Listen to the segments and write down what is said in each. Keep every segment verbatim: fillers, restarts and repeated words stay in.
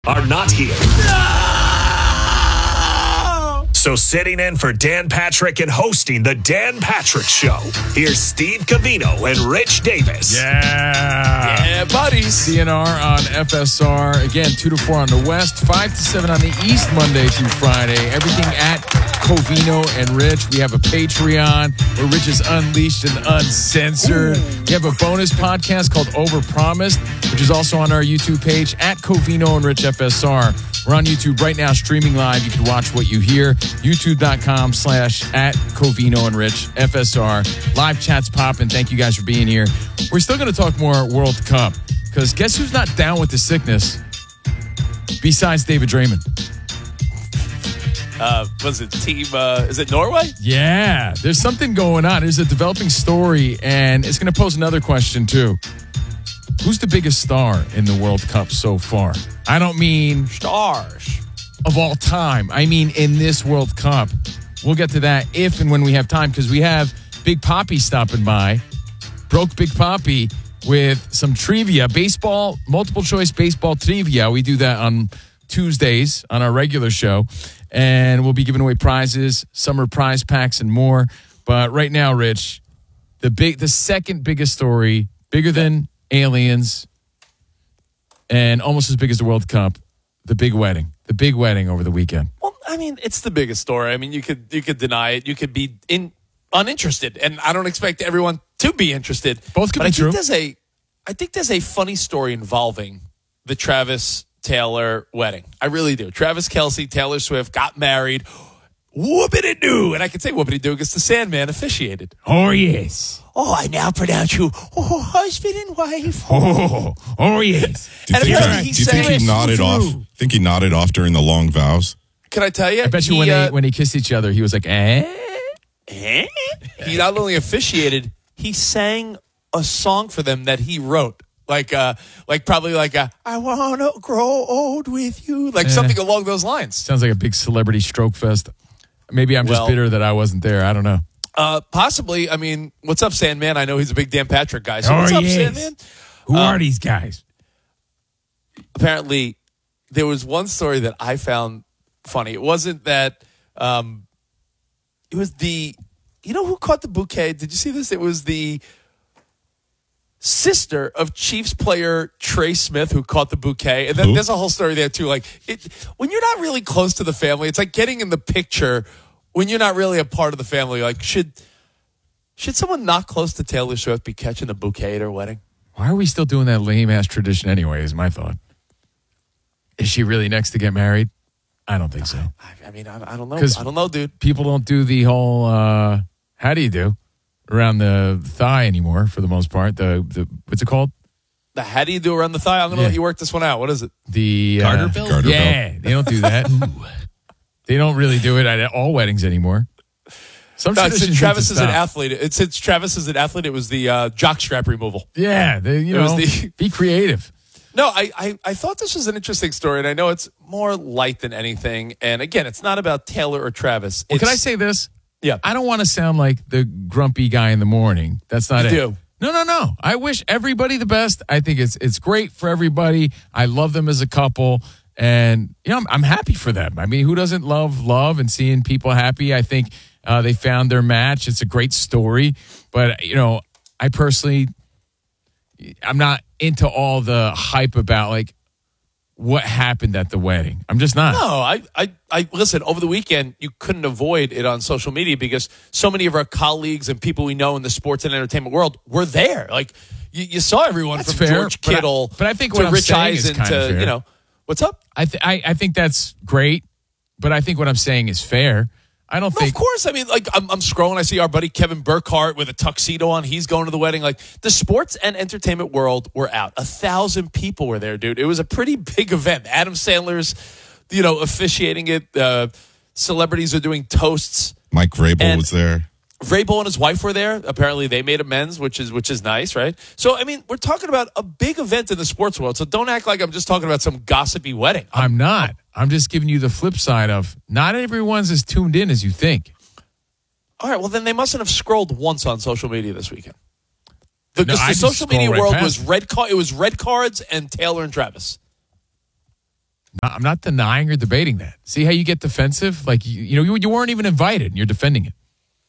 are not here. So sitting in for Dan Patrick and hosting the Dan Patrick Show, here's Steve Covino and Rich Davis. Yeah. Yeah, buddies. C N R on F S R. Again, two to four on the West, five to seven on the East, Monday through Friday. Everything at Covino and Rich. We have a Patreon where Rich is unleashed and uncensored. Ooh. We have a bonus podcast called Overpromised, which is also on our YouTube page at Covino and Rich F S R. We're on YouTube right now, streaming live. You can watch what you hear. YouTube.com slash at Covino and Rich F S R. Live chats popping. Thank you guys for being here. We're still going to talk more World Cup because guess who's not down with the sickness besides David Draymond? Uh, was it team, uh, is it Norway? Yeah, there's something going on. There's a developing story, and it's going to pose another question, too. Who's the biggest star in the World Cup so far? I don't mean stars of all time. I mean in this World Cup. We'll get to that if and when we have time because we have Big Poppy stopping by. Broke Big Poppy with some trivia. Baseball, multiple choice baseball trivia. We do that on Tuesdays on our regular show. And we'll be giving away prizes, summer prize packs, and more. But right now, Rich, the big, the second biggest story, bigger than aliens, and almost as big as the World Cup, the big wedding. The big wedding over the weekend. Well, I mean, it's the biggest story. I mean, you could you could deny it. You could be in uninterested, and I don't expect everyone to be interested. Both could but be I true. Think there's a, I think there's a funny story involving the Travis Taylor wedding. I really do. Travis Kelce, Taylor Swift got married. Whoopity-doo. And I can say whoopity-doo because the Sandman officiated. Oh, yes. Oh, I now pronounce you oh, husband and wife. Oh, oh yes. Do you, And think, apparently he, he do you think sang he it nodded through. off? Think he nodded off during the long vows? Can I tell you? I bet you he, when, uh, they, when they kissed each other, he was like, eh? eh? He not only officiated, he sang a song for them that he wrote. Like, uh, like probably like a, I want to grow old with you. Like Eh. something along those lines. Sounds like a big celebrity stroke fest. Maybe I'm just Well- bitter that I wasn't there. I don't know. Uh, possibly. I mean, what's up, Sandman? I know he's a big Dan Patrick guy. So Oh, what's up, yes. Sandman? Who Um, are these guys? Apparently, there was one story that I found funny. It wasn't that. Um, it was the. You know who caught the bouquet? Did you see this? It was the sister of Chiefs player Trey Smith who caught the bouquet. And then Who? there's a whole story there too. Like it, when you're not really close to the family, it's like getting in the picture when you're not really a part of the family. Like should should someone not close to Taylor Swift be catching the bouquet at her wedding? Why are we still doing that lame-ass tradition anyway, is my thought. Is she really next to get married? I don't think so. I, I mean, I, I don't know. 'Cause- I don't know, dude. People don't do the whole, uh, how do you do, around the thigh anymore for the most part. The, the what's it called? The how do you do around the thigh? I'm going to Yeah. let you work this one out. What is it? The uh, Garter belt? Garter yeah, they don't do that. They don't really do it at all weddings anymore. Some No, since traditions Travis need is to an stop. athlete, it, since Travis is an athlete, it was the uh, jockstrap removal. Yeah, they, you It was know, the- be creative. No, I, I, I thought this was an interesting story, and I know it's more light than anything. And again, it's not about Taylor or Travis. Well, It's, can I say this? Yeah. I don't want to sound like the grumpy guy in the morning. That's not You it. do. No, no, no. I wish everybody the best. I think it's it's great for everybody. I love them as a couple, and you know, I'm, I'm happy for them. I mean, who doesn't love love and seeing people happy? I think uh, they found their match. It's a great story, but you know, I personally, I'm not into all the hype about like what happened at the wedding. I'm just not. No, I, I, I listen, over the weekend, you couldn't avoid it on social media because so many of our colleagues and people we know in the sports and entertainment world were there. Like, you, you saw everyone That's from fair, George but I- Kittle but I think to what I'm Rich saying is Eisen kinda to, fair. you know, what's up? I, th- I I think that's great, but I think what I'm saying is fair. I don't No, think. of course. I mean, like, I'm, I'm scrolling. I see our buddy Kevin Burkhardt with a tuxedo on. He's going to the wedding. Like, the sports and entertainment world were out. A thousand people were there, dude. It was a pretty big event. Adam Sandler's, you know, officiating it. Uh, celebrities are doing toasts. Mike Vrabel And- was there. Vrabel and his wife were there. Apparently, they made amends, which is which is nice, right? So, I mean, we're talking about a big event in the sports world. So don't act like I'm just talking about some gossipy wedding. I'm not. I'm just giving you the flip side of not everyone's as tuned in as you think. All right, well, then they mustn't have scrolled once on social media this weekend. No, Because I the just social scroll media right world past was it. red. Car- it was red cards and Taylor and Travis. I'm not denying or debating that. See how you get defensive? Like, you, you know, you, you weren't even invited and you're defending it.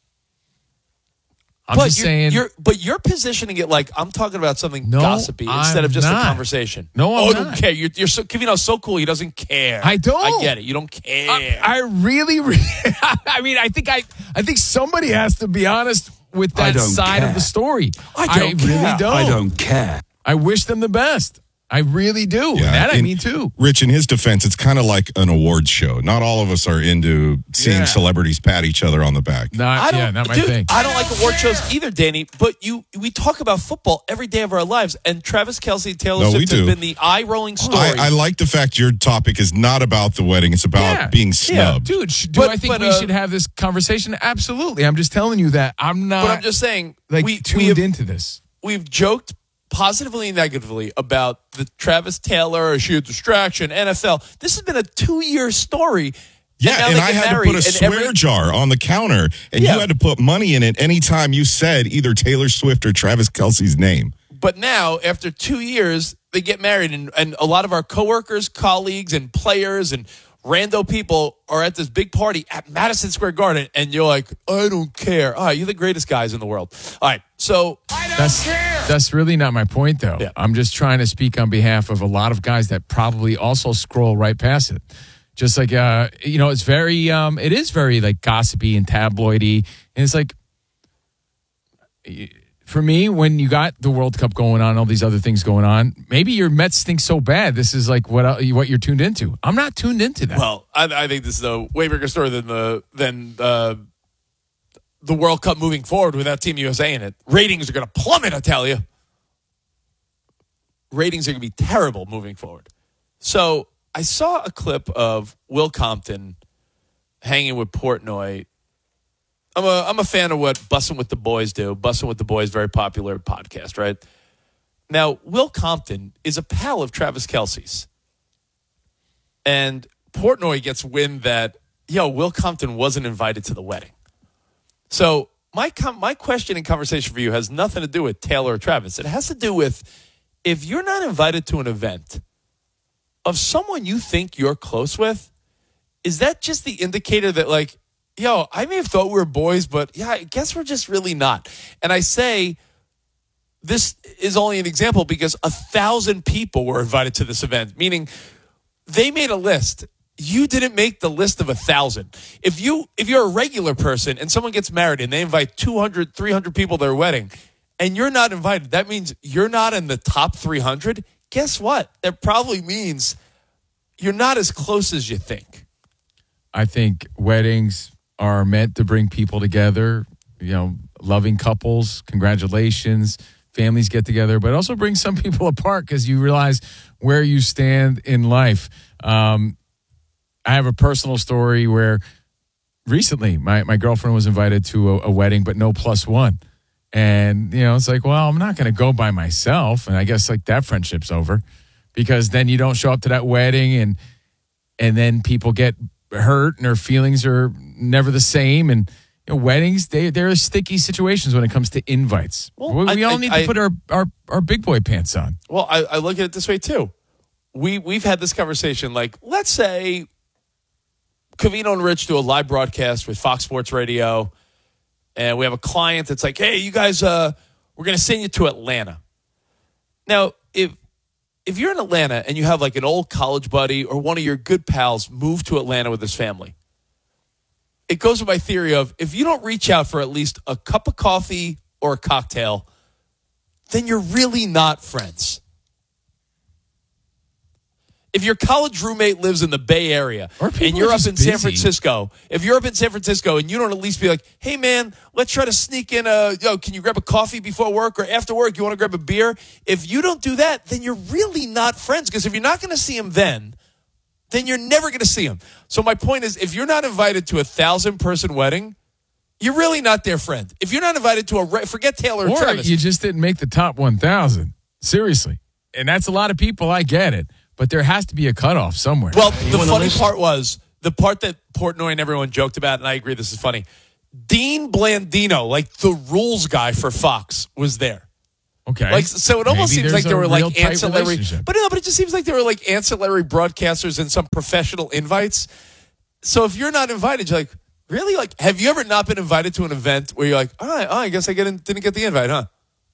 I'm but just you're, saying. You're, but you're positioning it like I'm talking about something No, gossipy instead I'm of just not. a conversation. No, I'm oh, I not. don't care. You're, you're so, Covino's so cool. He doesn't care. I don't. I get it. You don't care. I, I really, really I mean, I think I, I think somebody has to be honest with I that don't side care. of the story. I don't really care. don't. I don't care. I wish them the best. I really do. Yeah, and that I and mean too. Rich, in his defense, it's kind of like an awards show. Not all of us are into seeing Yeah. celebrities pat each other on the back. Not, I don't, yeah, not my dude, thing. I don't like award shows either, Danny. But you, we talk about football every day of our lives, and Travis Kelce, Taylor No, we Swift has do. been the eye-rolling story. I, I like the fact your topic is not about the wedding. It's about Yeah. being snubbed. Dude, sh- do But- I think but, we uh, should have this conversation? Absolutely. I'm just telling you that I'm not but I'm just saying, like we, tuned we have, into this. we've joked positively and negatively about the Travis Taylor issue, distraction, N F L. This has been a two-year story. Yeah, now and they I get had to married, put a and swear every- jar on the counter, and Yeah. you had to put money in it anytime you said either Taylor Swift or Travis Kelce's name. But now, after two years, they get married, and, and a lot of our coworkers, colleagues, and players and rando people are at this big party at Madison Square Garden, and you're like, I don't care. All right, you're the greatest guys in the world. All right, so That's that's really not my point, though. Yeah. I'm just trying to speak on behalf of a lot of guys that probably also scroll right past it. Just like uh, you know, it's very, um, it is very like gossipy and tabloidy, and it's like, for me, when you got the World Cup going on, all these other things going on, maybe your Mets stink so bad. This is like what uh, what you're tuned into. I'm not tuned into that. well, I, I think this is a way bigger story than the than uh, the World Cup moving forward without Team U S A in it. Ratings are going to plummet, I tell you. Ratings are going to be terrible moving forward. So I saw a clip of Will Compton hanging with Portnoy. I'm a I'm a fan of what Bussin' with the Boys do. Bussin' with the Boys, very popular podcast, right? Now, Will Compton is a pal of Travis Kelce's. And Portnoy gets wind that, yo, Will Compton wasn't invited to the wedding. So my com- my question and conversation for you has nothing to do with Taylor or Travis. It has to do with if you're not invited to an event of someone you think you're close with, is that just the indicator that, like, yo, I may have thought we were boys, but yeah, I guess we're just really not. And I say this is only an example because a thousand people were invited to this event, meaning they made a list. You didn't make the list of a thousand. If you if you're a regular person and someone gets married and they invite two hundred, three hundred people to their wedding and you're not invited, that means you're not in the top three hundred. Guess what? That probably means you're not as close as you think. I think weddings are meant to bring people together, you know, loving couples, congratulations, families get together, but also bring some people apart because you realize where you stand in life. Um, I have a personal story where recently my, my girlfriend was invited to a, a wedding, but no plus one. And, you know, it's like, well, I'm not going to go by myself. And I guess like that friendship's over because then you don't show up to that wedding and and then people get hurt and their feelings are never the same. And you know, weddings, they, they're sticky situations when it comes to invites. Well, we we I- all I- need I- to put our, our, our big boy pants on. Well, I, I look at it this way, too. We, we've had this conversation. Like, let's say Covino and Rich do a live broadcast with Fox Sports Radio, and we have a client that's like, hey, you guys, uh, we're going to send you to Atlanta. Now, if if you're in Atlanta and you have like an old college buddy or one of your good pals move to Atlanta with his family, it goes with my theory of if you don't reach out for at least a cup of coffee or a cocktail, then you're really not friends. If your college roommate lives in the Bay Area Or people and you're are up just in San busy. Francisco, if you're up in San Francisco and you don't at least be like, hey, man, let's try to sneak in a, yo, can you grab a coffee before work or after work? You want to grab a beer? If you don't do that, then you're really not friends because if you're not going to see him then, then you're never going to see him. So my point is, if you're not invited to a thousand-person wedding, you're really not their friend. If you're not invited to a, re- forget Taylor or Or Travis. you just didn't make the top one thousand. Seriously. And that's a lot of people. I get it. But there has to be a cutoff somewhere. Well, the funny part was the part that Portnoy and everyone joked about, and I agree this is funny. Dean Blandino, like the rules guy for Fox, was there. Okay. Like, so it almost Maybe seems like there's there a were real like tight ancillary, relationship. but no, but it just seems like there were like ancillary broadcasters and some professional invites. So if you're not invited, you're like, really? Like, have you ever not been invited to an event where you're like, all right, oh, I guess I get in, didn't get the invite, huh?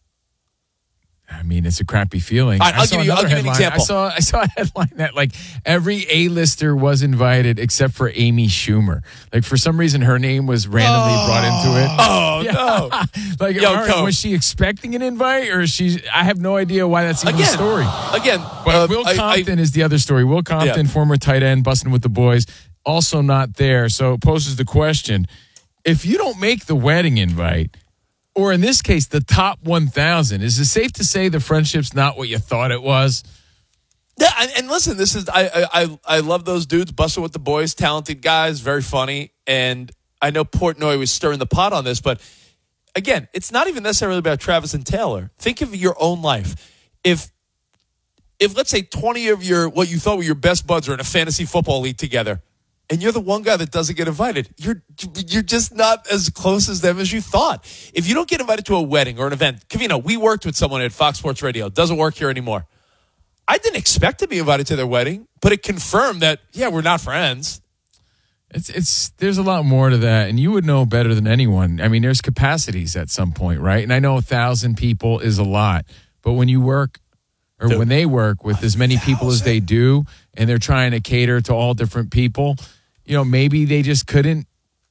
I mean, it's a crappy feeling. All right, I'll I saw give you- I'll another give you an headline. example. I saw I saw a headline that like every A-lister was invited except for Amy Schumer. Like for some reason, her name was randomly brought into it. Oh, Yeah. no. Like, Yo, all right, Cope. was she expecting an invite, or is she? I have no idea why that's even Again, a story. again, But uh, Will I- I- Compton is the other story. Will Compton, Yeah. former tight end, busting with the boys, also not there. So it poses the question: if you don't make the wedding invite, or in this case, the top one thousand, is it safe to say the friendship's not what you thought it was? Yeah, and, and listen, this is I, I I love those dudes, busting with the boys, talented guys, very funny, and I know Portnoy was stirring the pot on this, but again, it's not even necessarily about Travis and Taylor. Think of your own life. If if let's say twenty of your what you thought were your best buds are in a fantasy football league together, and you're the one guy that doesn't get invited, you're you're just not as close as them as you thought. If you don't get invited to a wedding or an event, Covino, we worked with someone at Fox Sports Radio. Doesn't work here anymore. I didn't expect to be invited to their wedding, but it confirmed that, yeah, we're not friends. It's it's there's a lot more to that, and you would know better than anyone. I mean, there's capacities at some point, right? And I know a thousand people is a lot, but when you work or Dude, when they work with as many people as they do, and they're trying to cater to all different people, you know, maybe they just couldn't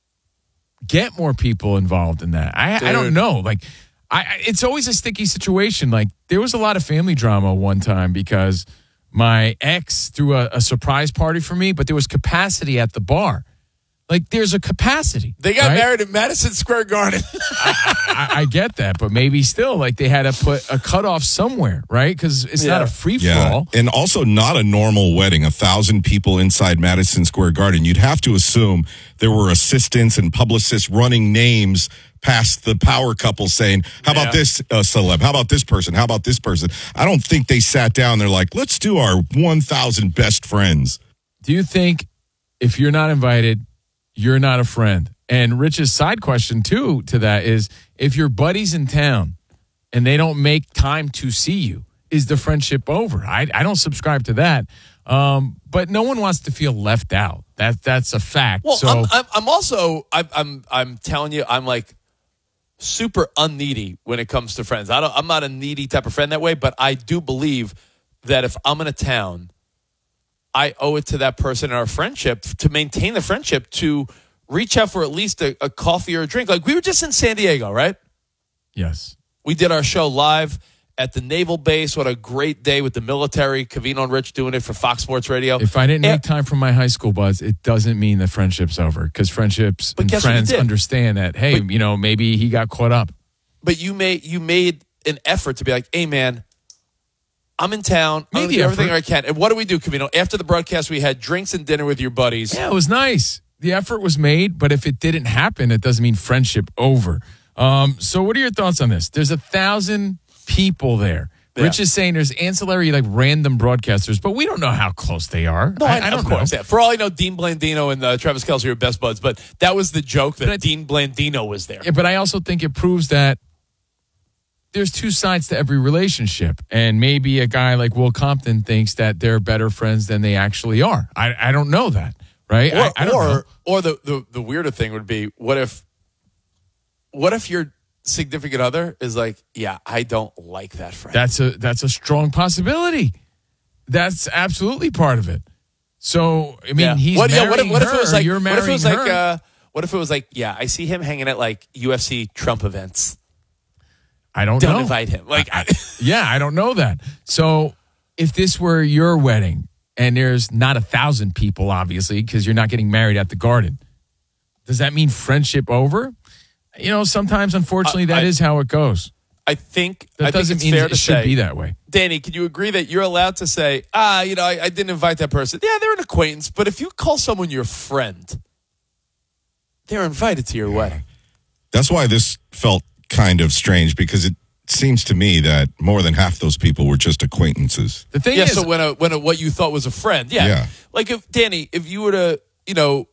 get more people involved in that. I I don't Dude. know. Like, I I- it's always a sticky situation. Like, there was a lot of family drama one time because my ex threw a, a surprise party for me, but there was capacity at the bar. Like, there's a capacity. They got right? married at Madison Square Garden. I, I get that, but maybe still, like, they had to put a cutoff somewhere, right? Because it's not Yeah. a free for Yeah, all. and also not a normal wedding. A thousand people inside Madison Square Garden. You'd have to assume there were assistants and publicists running names past the power couple saying, how about Yeah. this uh, celeb? How about this person? How about this person? I don't think they sat down. They're like, let's do our one thousand best friends. Do you think if you're not invited, you're not a friend? And Rich's side question, too, to that is, if your buddy's in town and they don't make time to see you, is the friendship over? I, I don't subscribe to that. Um, but no one wants to feel left out. That That's a fact. Well, so I'm, I'm, I'm also, I'm, I'm, I'm telling you, I'm like super unneedy when it comes to friends. I don't, I'm not a needy type of friend that way, but I do believe that if I'm in a town, I owe it to that person in our friendship to maintain the friendship to reach out for at least a, a coffee or a drink. Like, we were just in San Diego, right? yes. We did our show live at the Naval Base. What a great day with the military. Covino and Rich doing it for Fox Sports Radio. If I didn't And- make time for my high school buds, it doesn't mean the friendship's over, because friendships But and guess what you friends did? understand that, hey, But- you know, maybe he got caught up. but you made you made an effort to be like, hey, man, I'm in town. I'm Made gonna the do everything effort. I can. And what do we do, Covino? After the broadcast, we had drinks and dinner with your buddies. Yeah, it was nice. The effort was made, but if it didn't happen, it doesn't mean friendship over. Um, so what are your thoughts on this? There's a thousand people there. Yeah. Rich is saying there's ancillary, like random broadcasters, but we don't know how close they are. No, I, I don't of course. know. Yeah. For all I know, Dean Blandino and uh, Travis Kelce are best buds, but that was the joke that But I- Dean Blandino was there. Yeah, but I also think it proves that there's two sides to every relationship. And maybe a guy like Will Compton thinks that they're better friends than they actually are. I, I don't know that, right? Or, I, I don't or, know. or the, the, the weirder thing would be, what if, what if your significant other is like, yeah, I don't like that friend. That's a that's a strong possibility. That's absolutely part of it. So I mean, Yeah. he's what, yeah, marrying what if, what if her. it was like, You're what marrying if it was her. like, uh, what if it was like, yeah, I see him hanging at like U F C Trump events. I don't, Don't know. invite him. Like, I, Yeah, I don't know that. So if this were your wedding and there's not a thousand people, obviously, because you're not getting married at the Garden, does that mean friendship over? You know, sometimes, unfortunately, that is I- how it goes. I think That I think doesn't it's mean fair it to should say, be that way. Danny, can you agree that you're allowed to say, ah, you know, I, I didn't invite that person. Yeah, they're an acquaintance, but if you call someone your friend, they're invited to your wedding. That's why this felt kind of strange, because it seems to me that more than half those people were just acquaintances. The thing Yeah, is, so when a, when a, what you thought was a friend, yeah. Yeah. Like if Danny, if you were to, you know,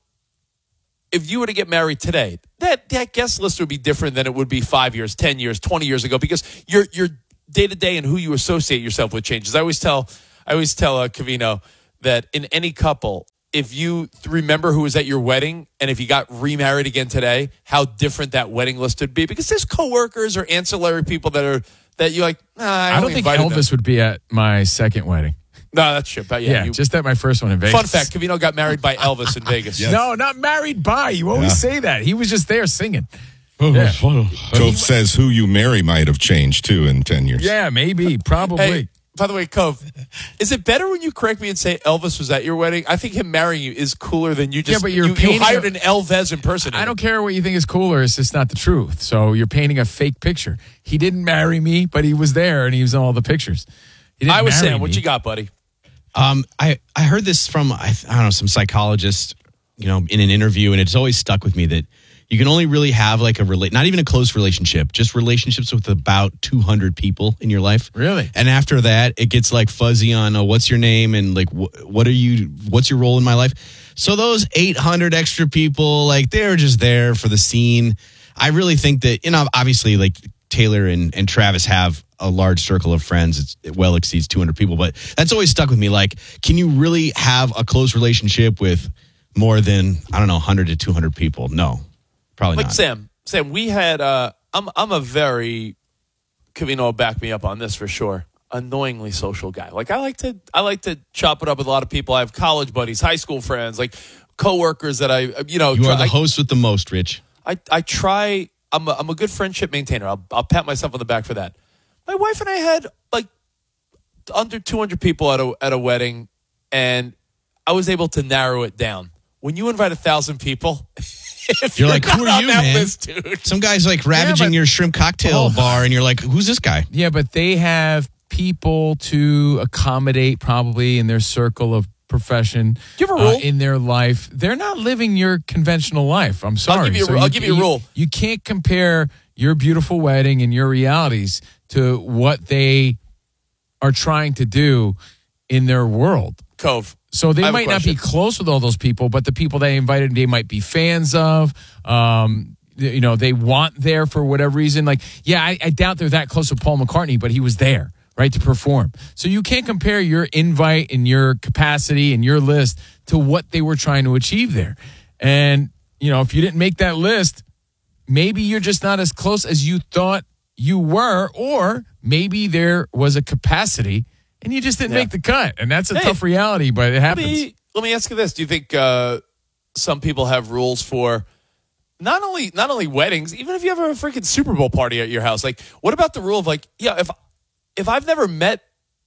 if you were to get married today, that that guest list would be different than it would be five years, ten years, twenty years ago, because you're you're day to day and who you associate yourself with changes. I always tell, I always tell uh, Covino that in any couple, if you remember who was at your wedding and if you got remarried again today, how different that wedding list would be. Because there's coworkers or ancillary people that are that you're like, nah, I, I don't think Elvis them. would be at my second wedding. No, that's true. But yeah, Yeah, you, just at my first one in Vegas. fun fact: Covino got married by Elvis in Vegas. Yes. No, not married by. You always Yeah. say that. He was just there singing. Yeah. Cove says who you marry might have changed too in ten years. Yeah, maybe, probably. Hey, by the way, Cove, is it better when you correct me and say Elvis was at your wedding? I think him marrying you is cooler than you just. Yeah, but you're you, you painting hired a- an Elvis impersonator. I don't care what you think is cooler. It's just not the truth. So you're painting a fake picture. He didn't marry me, but he was there and he was in all the pictures. He didn't I was marry saying, what me. you got, buddy? Um, I, I heard this from, I, I don't know, some psychologist, you know, in an interview, and it's always stuck with me that you can only really have like a relate, not even a close relationship, just relationships with about two hundred people in your life. Really? And after that, it gets like fuzzy on uh, what's your name and like wh- what are you, what's your role in my life? So those eight hundred extra people, like they're just there for the scene. I really think that, you know, obviously like Taylor and, and Travis have a large circle of friends. It's, it well exceeds two hundred people, but that's always stuck with me. Like, can you really have a close relationship with more than, I don't know, one hundred to two hundred people? No, probably Like not. Sam, Sam, we had. Uh, I'm I'm a very Covino will back me up on this for sure. Annoyingly social guy. Like I like to I like to chop it up with a lot of people. I have college buddies, high school friends, like coworkers that I you know. You try, are the I, host with the most, Rich. I I try. I'm a, I'm a good friendship maintainer. I'll I'll pat myself on the back for that. My wife and I had like under two hundred people at a at a wedding, and I was able to narrow it down. When you invite a thousand people, if You're you're like, who not are on you, that man? list, dude. Some guy's like ravaging but- your shrimp cocktail Oh. bar, and you're like, who's this guy? Yeah, but they have people to accommodate probably in their circle of profession. Do you have a uh, rule? in their life? They're not living your conventional life. I'm sorry. give you a So ru- I'll give you a rule. You can't compare your beautiful wedding and your realities to what they are trying to do in their world. Cove. So they I have a might not be question. close with all those people, but the people they invited, they might be fans of. Um, you know, they want there for whatever reason. Like, yeah, I, I doubt they're that close with Paul McCartney, but he was there, right, to perform. So you can't compare your invite and your capacity and your list to what they were trying to achieve there. And, you know, if you didn't make that list, maybe you're just not as close as you thought you were, or maybe there was a capacity and you just didn't Yeah. make the cut. And that's a Hey, tough reality, but it Let happens. me, let me ask you this. Do you think uh, some people have rules for not only not only weddings, even if you have a freaking Super Bowl party at your house? Like, what about the rule of like, yeah, if if I've never met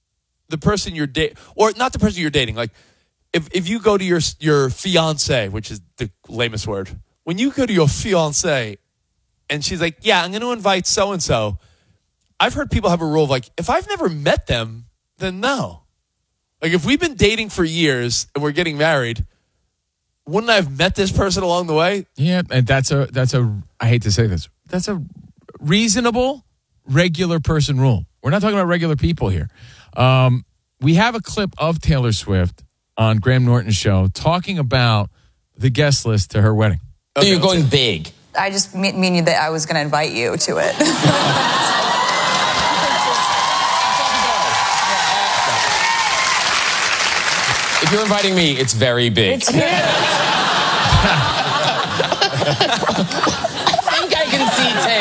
the person you're dating, or not the person you're dating, like if, if you go to your your fiance, which is the lamest word, when you go to your fiance and she's like, yeah, I'm going to invite so-and-so, I've heard people have a rule of like, if I've never met them, then no. Like if we've been dating for years and we're getting married, wouldn't I have met this person along the way? Yeah, and that's a that's a I hate to say this. That's a reasonable regular person rule. We're not talking about regular people here. Um, we have a clip of Taylor Swift on Graham Norton's show talking about the guest list to her wedding. So you're going big. I just me- mean that I was going to invite you to it. If you're inviting me, it's very big. It's huge. I think I can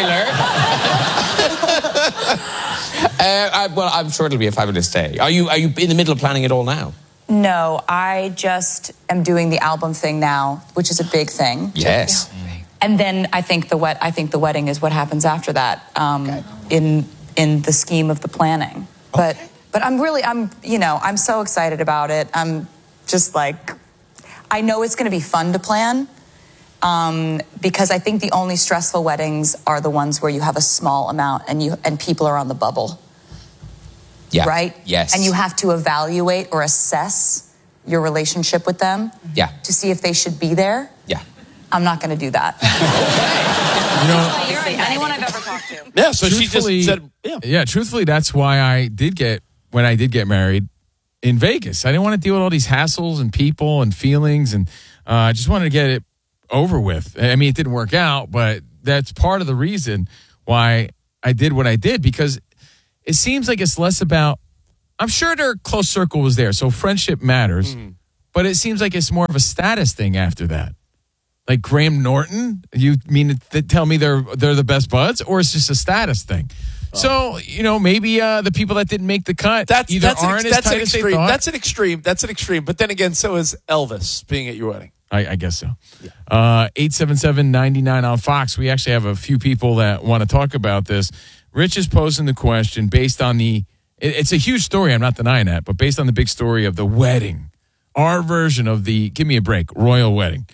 see Taylor. uh, I, well, I'm sure it'll be a fabulous day. Are you are you in the middle of planning it all now? No, I just am doing the album thing now, which is a big thing. Yes. And then I think the wet. I think the wedding is what happens after that. Um, in in the scheme of the planning, but but I'm really I'm you know I'm so excited about it. I'm just like I know it's going to be fun to plan. Um, because I think the only stressful weddings are the ones where you have a small amount and you and people are on the bubble. Yeah. Right? Yes. And you have to evaluate or assess your relationship with them Yeah. to see if they should be there. Yeah. I'm not going to do that. You know, Anyone I've ever talked to. Yeah, so she truthfully, just said, yeah. yeah, truthfully, that's why I did get, when I did get married in Vegas. I didn't want to deal with all these hassles and people and feelings, and uh, I just wanted to get it over with. I mean, it didn't work out, but that's part of the reason why I did what I did, because it seems like it's less about, I'm sure their close circle was there, so friendship matters, mm. but it seems like it's more of a status thing after that. Like Graham Norton, you mean to tell me they're they're the best buds, or it's just a status thing? Oh. So, you know, maybe uh, the people that didn't make the cut that's, either that's aren't an, as that's tight an as they extreme. thought. That's an extreme. That's an extreme. But then again, so is Elvis being at your wedding. I, I guess so. Yeah. Uh, eight seven seven, nine nine on Fox. We actually have a few people that want to talk about this. Rich is posing the question based on the, it, it's a huge story, I'm not denying that, but based on the big story of the wedding, our version of the, give me a break, royal wedding.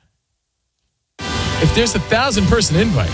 If there's a thousand person invite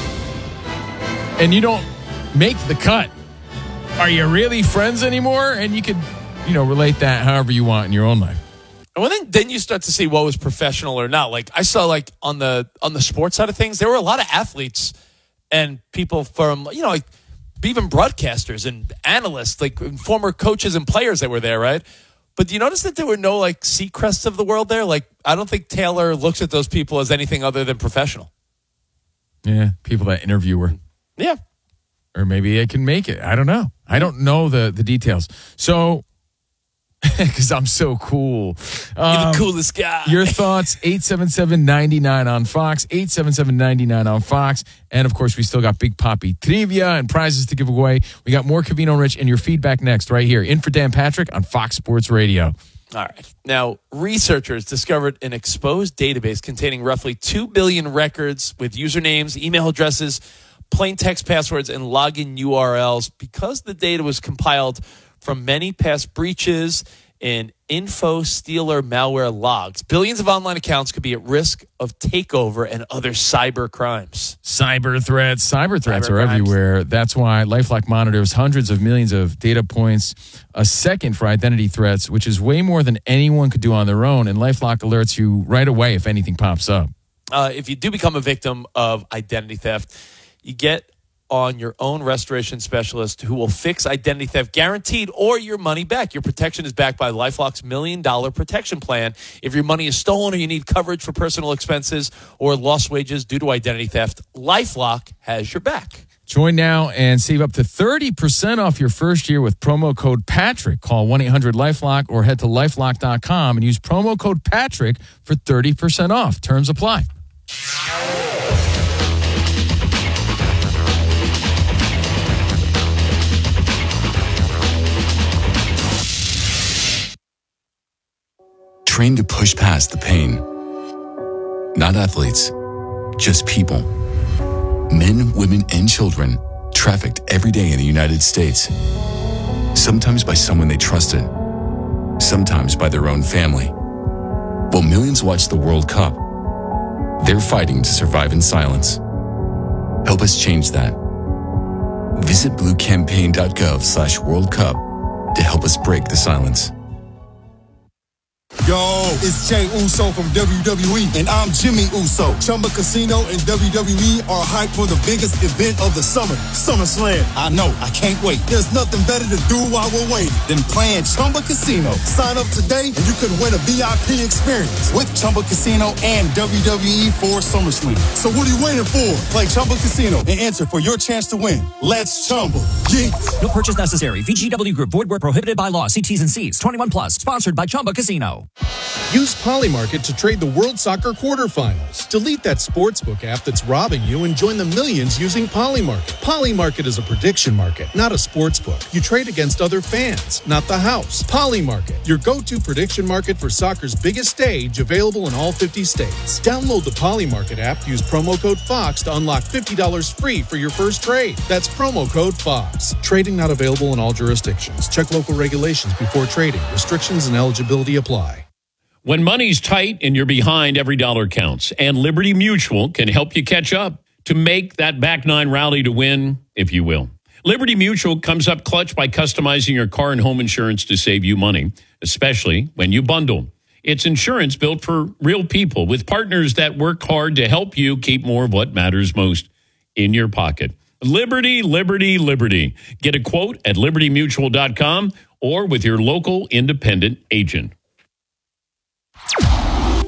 and you don't make the cut, are you really friends anymore? And you could, you know, relate that however you want in your own life. And then, then you start to see what was professional or not. Like I saw, like on the on the sports side of things, there were a lot of athletes and people from, you know, like even broadcasters and analysts, like former coaches and players that were there, right? But do you notice that there were no like Seacrests of the world there? Like I don't think Taylor looks at those people as anything other than professional. Yeah, people that interview her. Yeah. Or maybe I can make it. I don't know. I don't know the, the details. So, because I'm so cool. Um, You're the coolest guy. Your thoughts, eight seven seven, nine nine on Fox, eight seven seven, nine nine on Fox. And, of course, we still got Big Papi trivia and prizes to give away. We got more Covino and Rich and your feedback next right here. In for Dan Patrick on Fox Sports Radio. All right. Now, researchers discovered an exposed database containing roughly two billion records with usernames, email addresses, plain text passwords, and login U R Ls because the data was compiled from many past breaches and info stealer malware logs. Billions of online accounts could be at risk of takeover and other cyber crimes. Cyber threats. Cyber threats cyber are crimes. everywhere. That's why LifeLock monitors hundreds of millions of data points a second for identity threats, which is way more than anyone could do on their own. And LifeLock alerts you right away if anything pops up. Uh, if you do become a victim of identity theft, you get on your own restoration specialist who will fix identity theft guaranteed or your money back. Your protection is backed by LifeLock's million dollar protection plan. If your money is stolen or you need coverage for personal expenses or lost wages due to identity theft, LifeLock has your back. Join now and save up to thirty percent off your first year with promo code Patrick. Call one eight hundred LifeLock or head to lifelock dot com and use promo code Patrick for thirty percent off. Terms apply. Trained to push past the pain. Not athletes, just people. Men, women, and children trafficked every day in the United States. Sometimes by someone they trusted, sometimes by their own family. While millions watch the World Cup, they're fighting to survive in silence. Help us change that. Visit bluecampaign.gov slash World Cup to help us break the silence. Yo, it's Jay Uso from W W E, and I'm Jimmy Uso. Chumba Casino and W W E are hyped for the biggest event of the summer, SummerSlam. I know, I can't wait. There's nothing better to do while we're waiting than playing Chumba Casino. Sign up today and you could win a V I P experience with Chumba Casino and W W E for SummerSlam. So what are you waiting for? Play Chumba Casino and enter for your chance to win. Let's Chumba. Yeah. No purchase necessary. V G W Group. Void where prohibited by law. See T's and C's. twenty-one plus. Sponsored by Chumba Casino. Use Polymarket to trade the World Soccer quarterfinals. Delete that sportsbook app that's robbing you and join the millions using Polymarket. Polymarket is a prediction market, not a sportsbook. You trade against other fans, not the house. Polymarket, your go-to prediction market for soccer's biggest stage, available in all fifty states. Download the Polymarket app, use promo code FOX to unlock fifty dollars free for your first trade. That's promo code FOX. Trading not available in all jurisdictions. Check local regulations before trading. Restrictions and eligibility apply. When money's tight and you're behind, every dollar counts. And Liberty Mutual can help you catch up to make that back nine rally to win, if you will. Liberty Mutual comes up clutch by customizing your car and home insurance to save you money, especially when you bundle. It's insurance built for real people with partners that work hard to help you keep more of what matters most in your pocket. Liberty, Liberty, Liberty. Get a quote at liberty mutual dot com or with your local independent agent.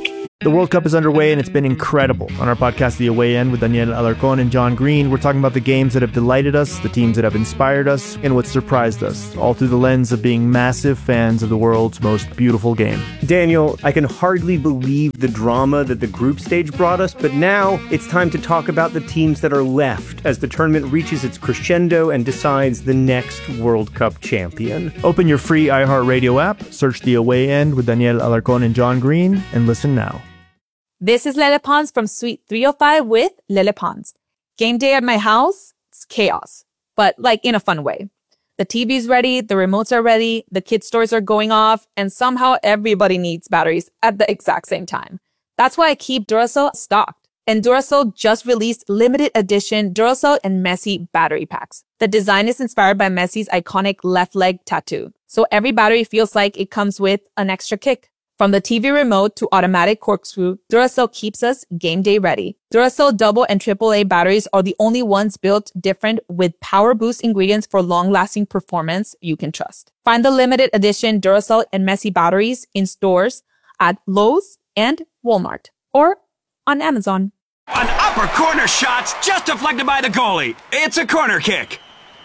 The World Cup is underway and it's been incredible. On our podcast, The Away End, with Daniel Alarcón and John Green, we're talking about the games that have delighted us, the teams that have inspired us, and what surprised us, all through the lens of being massive fans of the world's most beautiful game. Daniel, I can hardly believe the drama that the group stage brought us, but now it's time to talk about the teams that are left as the tournament reaches its crescendo and decides the next World Cup champion. Open your free iHeartRadio app, search The Away End with Daniel Alarcón and John Green, and listen now. This is Lele Pons from Suite three oh five with Lele Pons. Game day at my house, it's chaos, but like in a fun way. The T V's ready, the remotes are ready, the kids' toys are going off, and somehow everybody needs batteries at the exact same time. That's why I keep Duracell stocked. And Duracell just released limited edition Duracell and Messi battery packs. The design is inspired by Messi's iconic left leg tattoo, so every battery feels like it comes with an extra kick. From the T V remote to automatic corkscrew, Duracell keeps us game day ready. Duracell double and triple A batteries are the only ones built different with power boost ingredients for long-lasting performance you can trust. Find the limited edition Duracell and Messi batteries in stores at Lowe's and Walmart or on Amazon. An upper corner shot's just deflected by the goalie. It's a corner kick.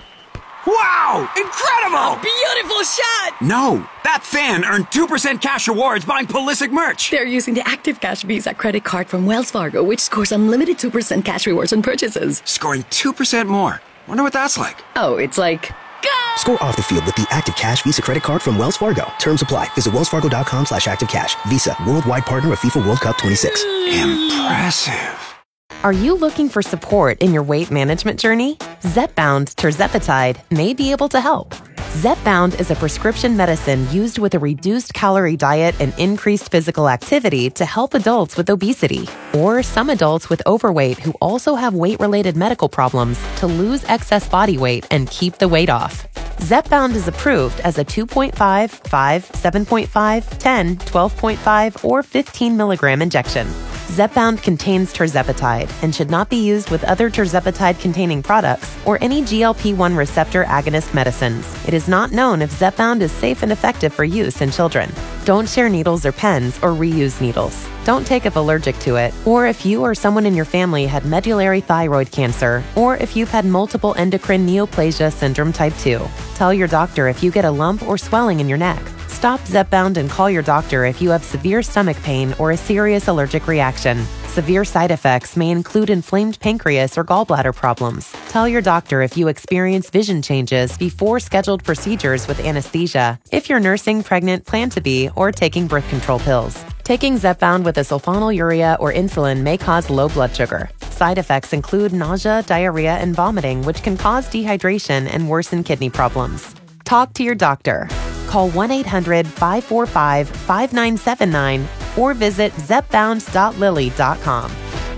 Wow! Incredible! Beautiful shot! No, that fan earned two percent cash rewards buying Pulisic merch. They're using the Active Cash Visa credit card from Wells Fargo, which scores unlimited two percent cash rewards on purchases. Scoring two percent more. Wonder what that's like. Oh, it's like... Go! Score off the field with the Active Cash Visa credit card from Wells Fargo. Terms apply. Visit wellsfargo.com slash active cash. Visa, worldwide partner of FIFA World Cup twenty-six. Impressive. Are you looking for support in your weight management journey? Zepbound tirzepatide may be able to help. Zepbound is a prescription medicine used with a reduced calorie diet and increased physical activity to help adults with obesity or some adults with overweight who also have weight-related medical problems to lose excess body weight and keep the weight off. Zepbound is approved as a two point five, five, seven point five, ten, twelve point five, or fifteen milligram injection. Zepbound contains tirzepatide and should not be used with other tirzepatide-containing products or any G L P one receptor agonist medicines. It is not known if Zepbound is safe and effective for use in children. Don't share needles or pens or reuse needles. Don't take if allergic to it, or if you or someone in your family had medullary thyroid cancer, or if you've had multiple endocrine neoplasia syndrome type two. Tell your doctor if you get a lump or swelling in your neck. Stop Zepbound and call your doctor if you have severe stomach pain or a serious allergic reaction. Severe side effects may include inflamed pancreas or gallbladder problems. Tell your doctor if you experience vision changes before scheduled procedures with anesthesia, if you're nursing, pregnant, plan to be, or taking birth control pills. Taking Zepbound with a sulfonylurea or insulin may cause low blood sugar. Side effects include nausea, diarrhea, and vomiting, which can cause dehydration and worsen kidney problems. Talk to your doctor. Call one eight hundred, five four five, five nine seven nine or visit zepbound dot lilly dot com.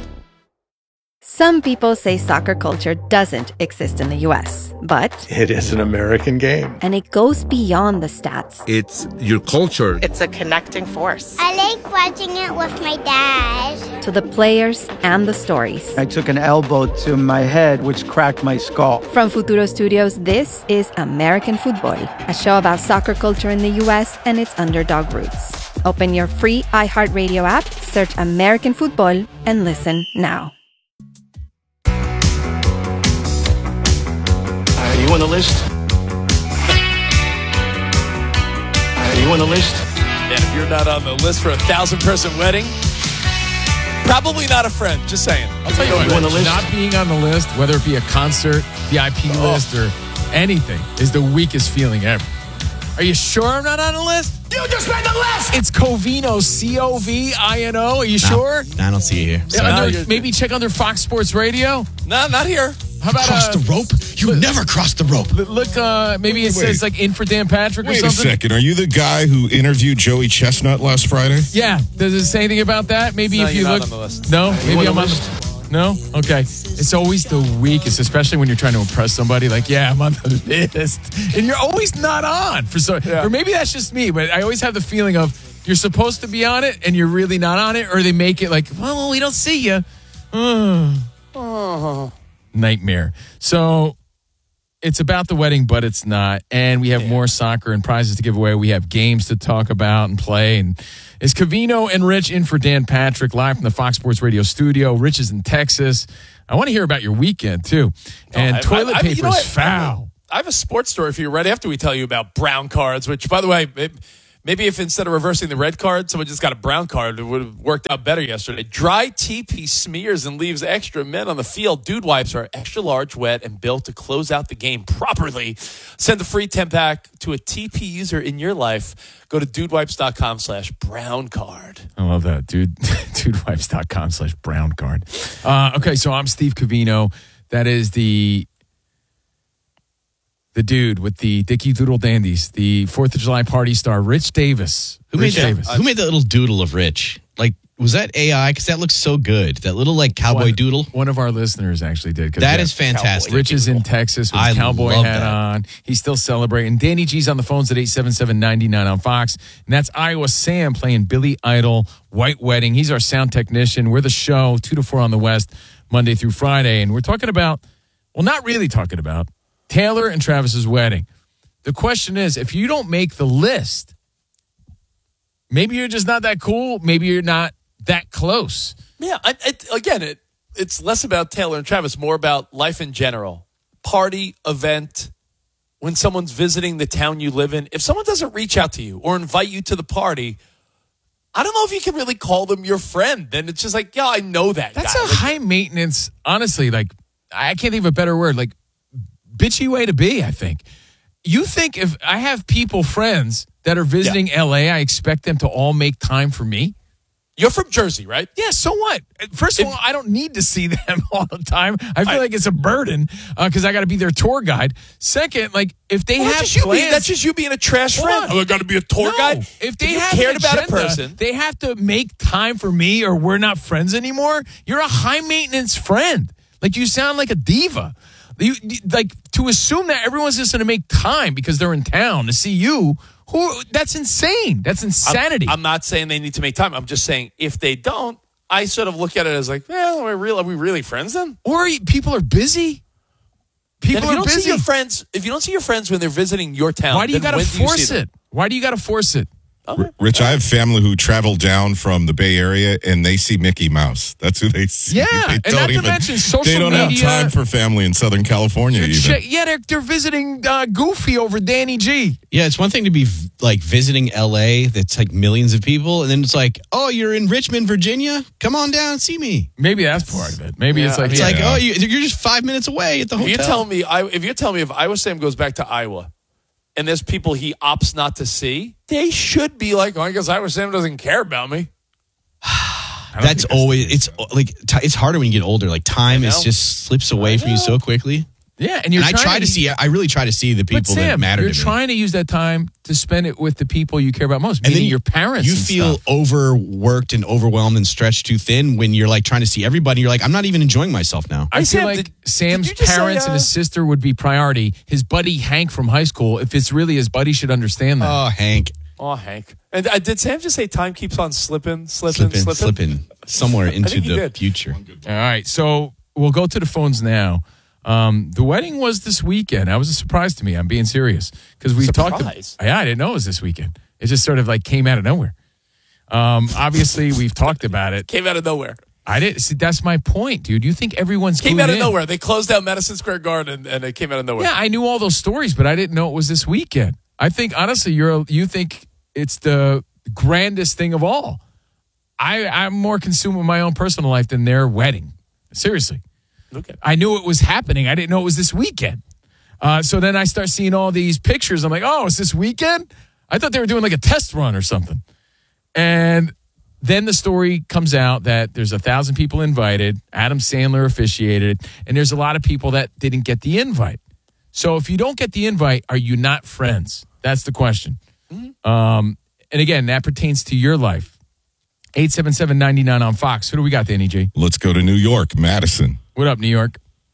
Some people say soccer culture doesn't exist in the U S, but it is an American game. And it goes beyond the stats. It's your culture. It's a connecting force. I like watching it with my dad. To the players and the stories. I took an elbow to my head, which cracked my skull. From Futuro Studios, this is American Football, a show about soccer culture in the U S and its underdog roots. Open your free iHeartRadio app, search American Football, and listen now. Are you on the list? Are you on the list? And if you're not on the list for a thousand person wedding, probably not a friend. Just saying. I'll tell you what, on the list? Not being on the list, whether it be a concert, V I P oh. list, or anything, is the weakest feeling ever. Are you sure I'm not on the list? You just made the list! It's Covino, C O V I N O. Are you no, sure? I don't see it here. Yeah, no, under, maybe check under Fox Sports Radio. No, not here. How about cross uh, the rope? You look, never cross the rope. Look, uh, maybe it wait, says like in for Dan Patrick or wait something. Wait a second. Are you the guy who interviewed Joey Chestnut last Friday? Yeah. Does it say anything about that? Maybe no, if you you're look. Not on the list. No, Are maybe I'm on the list. No? Okay. It's always the weakest, especially when you're trying to impress somebody. Like, yeah, I'm on the list. And you're always not on. for so. Yeah. Or maybe that's just me, but I always have the feeling of you're supposed to be on it and you're really not on it, or they make it like, well, we don't see you. Oh. Nightmare. So it's about the wedding, but it's not. And we have more soccer and prizes to give away. We have games to talk about and play. And it's Covino and Rich in for Dan Patrick, live from the Fox Sports Radio studio. Rich is in Texas. I want to hear about your weekend, too. And I- toilet I- I- paper you know is what? foul. I have a sports story for you right after we tell you about brown cards, which, by the way, it, maybe if instead of reversing the red card, someone just got a brown card, it would have worked out better yesterday. Dry T P smears and leaves extra men on the field. Dude wipes are extra large, wet, and built to close out the game properly. Send a free ten-pack to a T P user in your life. Go to dudewipes.com slash brown card. I love that, dude. Dudewipes.com slash brown card. Uh, okay, so I'm Steve Covino. That is the the dude with the Dickie Doodle Dandies, the fourth of July party star, Rich Davis. Who Rich made that? Davis. Who made that little doodle of Rich? Like, was that A I? Because that looks so good. That little like cowboy one, doodle. One of our listeners actually did. That is fantastic. Rich is in Texas with his I cowboy love hat that. on. He's still celebrating. Danny G's on the phones at eight seven seven, nine nine on Fox. And that's Iowa Sam playing Billy Idol, White Wedding. He's our sound technician. We're the show, two to four on the West, Monday through Friday. And we're talking about, well, not really talking about, Taylor and Travis's wedding. The question is, if you don't make the list, maybe you're just not that cool. Maybe you're not that close. Yeah, I, I, again, it it's less about Taylor and Travis, more about life in general. Party, event, when someone's visiting the town you live in. If someone doesn't reach out to you or invite you to the party, I don't know if you can really call them your friend. Then it's just like, yeah, I know that That's guy. a Like, high maintenance, honestly, like, I can't think of a better word, like, bitchy way to be, I think. You think if I have people, friends, that are visiting L A, I expect them to all make time for me? You're from Jersey, right? Yeah, so what? First of all, I don't need to see them all the time. I feel like it's a burden because I got to be their tour guide. Second, like, if they Well, that's have just you plans... being- that's just you being a trash Hold friend. on. Oh, I got to be a tour No, guide? If they If you have cared an about a agenda, person- they have to make time for me or we're not friends anymore. You're a high-maintenance friend. Like, you sound like a diva. You, like, to assume that everyone's just going to make time because they're in town to see you, who that's insane. That's insanity. I'm, I'm not saying they need to make time. I'm just saying if they don't, I sort of look at it as like, well, are we, real, are we really friends then? Or people are busy. People Then if you are don't busy. see your friends, if you don't see your friends when they're visiting your town, Why do you then got to when do you force see them? it? Why do you got to force it? Okay. Rich, I have family who travel down from the Bay Area and they see Mickey Mouse. That's who they see. Yeah, they and don't not to even, mention social They don't media. have time for family in Southern California even. Shit, yeah, they're, they're visiting uh, Goofy over Danny G. Yeah, it's one thing to be like visiting L A that's like millions of people, and then it's like, oh, you're in Richmond, Virginia? Come on down and see me. Maybe that's part of it. Maybe Yeah, it's like, It's yeah. like, oh, you, you're just five minutes away at the If hotel. you're telling me, I, if you're telling me if Iowa Sam goes back to Iowa, and there's people he opts not to see, they should be like, oh, I guess Iowa Sam doesn't care about me. That's always it's like t- it's harder when you get older. Like time is know. just slips away from you so quickly. Yeah, and you're And I trying try to see. I really try to see the But people that Sam, matter you're to me. trying to use that time to spend it with the people you care about most, And meaning then your parents. You and feel stuff. overworked and overwhelmed and stretched too thin when you're like trying to see everybody. You're like, I'm not even enjoying myself now. I Hey, feel Sam, like did- Sam's did you just say, parents and his uh, sister would be priority. His buddy Hank from high school, if it's really his buddy, should understand that. Oh, Hank, Oh, Hank. And uh, did Sam just say time keeps on slipping, slipping, slipping, slipping? slipping somewhere into think he the did. future. All right, so we'll go to the phones now. Um, the wedding was this weekend. That was a surprise to me. I'm being serious because we've talked. Surprise? Yeah, I didn't know it was this weekend. It just sort of like came out of nowhere. Um, obviously, we've talked about it. Came out of nowhere. I didn't. See, that's my point, dude. You think everyone's Came glued out of in. nowhere. They closed down Madison Square Garden, and it came out of nowhere. Yeah, I knew all those stories, but I didn't know it was this weekend. I think honestly, you're you think it's the grandest thing of all. I I'm more consumed with my own personal life than their wedding. Seriously. Okay. I knew it was happening. I didn't know it was this weekend. Uh, so then I start seeing all these pictures. I'm like, oh, it's this weekend? I thought they were doing like a test run or something. And then the story comes out that there's a thousand people invited. Adam Sandler officiated. And there's a lot of people that didn't get the invite. So if you don't get the invite, are you not friends? That's the question. Mm-hmm. Um, and again, that pertains to your life. eight seven seven, nine nine on Fox. Who do we got, Danny G? Let's go to New York, Madison. What up, New York?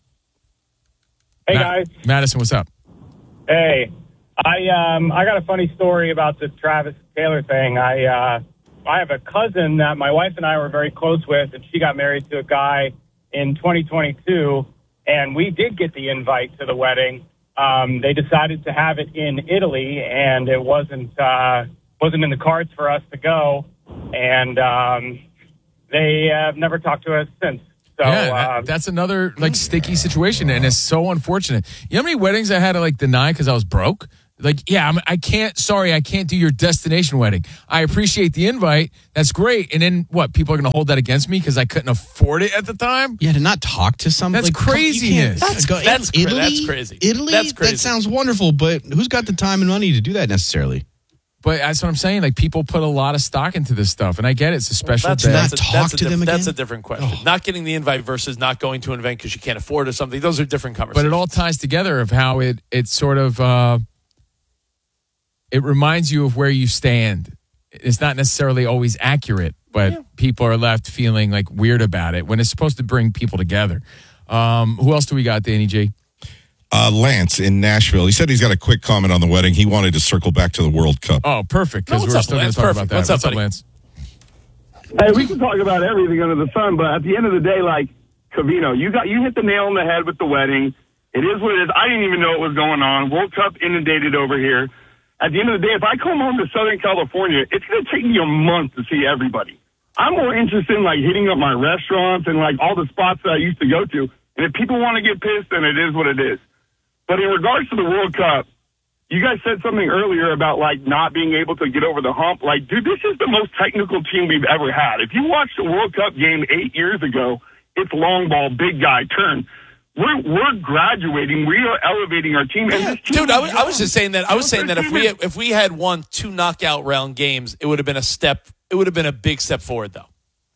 Hey, Ma- guys. Madison, what's up? Hey, I um I got a funny story about the Travis Taylor thing. I uh I have a cousin that my wife and I were very close with, and she got married to a guy in twenty twenty-two, and we did get the invite to the wedding. um, they decided to have it in Italy, and it wasn't uh, wasn't in the cards for us to go. And um, they have never talked to us since. So, yeah, that, uh, that's another like sticky situation, and it's so unfortunate. You know how many weddings I had to like deny because I was broke? Like, yeah, I'm, I can't. Sorry, I can't do your destination wedding. I appreciate the invite. That's great. And then what? People are going to hold that against me because I couldn't afford it at the time. Yeah, to not talk to somebody. That's like, craziness. That's, That's, that's, Italy. cra- that's crazy. Italy. That's crazy. That sounds wonderful, but who's got the time and money to do that necessarily? But that's what I'm saying. Like, people put a lot of stock into this stuff, and I get it. It's a special That's, day. that's, a, Talk that's, a to diff- them that's a again? different question. Not getting the invite versus not going to an event because you can't afford or something. Those are different But conversations. it all ties together of how it it sort of uh, it reminds you of where you stand. It's not necessarily always accurate, but Yeah. people are left feeling like weird about it when it's supposed to bring people together. Um, who else do we got, Danny G? Uh, Lance in Nashville. He said he's got a quick comment on the wedding. He wanted to circle back to the World Cup. Oh, perfect. Because No, what's we're up, still going Lance? to talk Perfect. about that. What's up, buddy? Lance? Hey, we can talk about everything under the sun, but at the end of the day, like, Covino, you got you hit the nail on the head with the wedding. It is what it is. I didn't even know what was going on. World Cup inundated over here. At the end of the day, if I come home to Southern California, it's going to take me a month to see everybody. I'm more interested in, like, hitting up my restaurants and, like, all the spots that I used to go to. And if people want to get pissed, then it is what it is. But in regards to the World Cup, you guys said something earlier about, like, not being able to get over the hump. Like, dude, this is the most technical team we've ever had. If you watched the World Cup game eight years ago, it's long ball, big guy, turn. We're we're graduating. We are elevating our team. And this team Dude, I was, is I was just saying that. I was saying that if we young. if we had won two knockout round games, it would have been a step. It would have been a big step forward, though.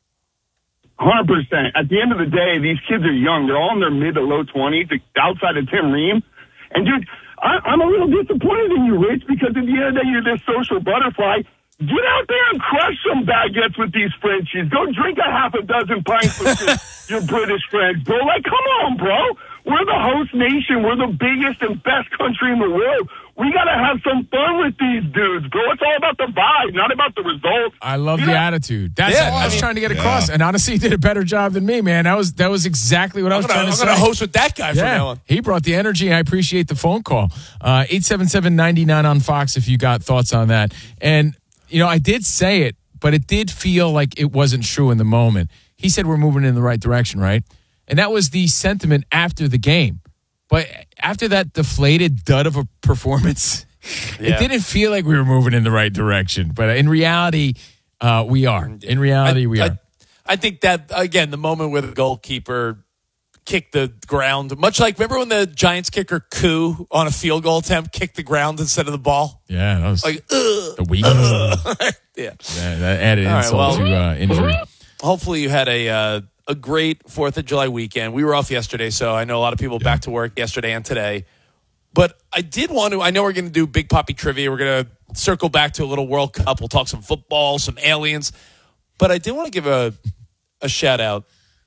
one hundred percent. At the end of the day, these kids are young. They're all in their mid to low twenties, outside of Tim Ream. And, dude, I, I'm a little disappointed in you, Rich, because at the end of the day, you're this social butterfly. Get out there and crush some baguettes with these Frenchies. Go drink a half a dozen pints with your, your British friends, bro. Like, come on, bro. We're the host nation. We're the biggest and best country in the world. We got to have some fun with these dudes, bro. It's all about the vibe, not about the results. I love You the know- attitude. That's Yeah, all I was I mean- trying to get across. And honestly, he did a better job than me, man. That was that was exactly what I I'm was gonna, trying to I'm say. gonna host with that guy from Yeah, now on. he brought the energy. I appreciate the phone call. Uh, eight seven seven, nine nine on Fox if you got thoughts on that. And, you know, I did say it, but it did feel like it wasn't true in the moment. He said we're moving in the right direction, right? And that was the sentiment after the game. But after that deflated dud of a performance, Yeah. it didn't feel like we were moving in the right direction. But in reality, uh, we are. In reality, I, we I, are. I think that, again, the moment where the goalkeeper kicked the ground, much like, remember when the Giants kicker Koo on a field goal attempt kicked the ground instead of the ball? Yeah, that was Like, ugh. the weakness. Yeah. Yeah, that added All right, insult well- to uh, injury. Hopefully you had a uh, a great fourth of July weekend. We were off yesterday, so I know a lot of people back to work yesterday and today. But I did want to, I know we're going to do Big Poppy Trivia. We're going to circle back to a little World Cup. We'll talk some football, some aliens. But I did want to give a, a shout out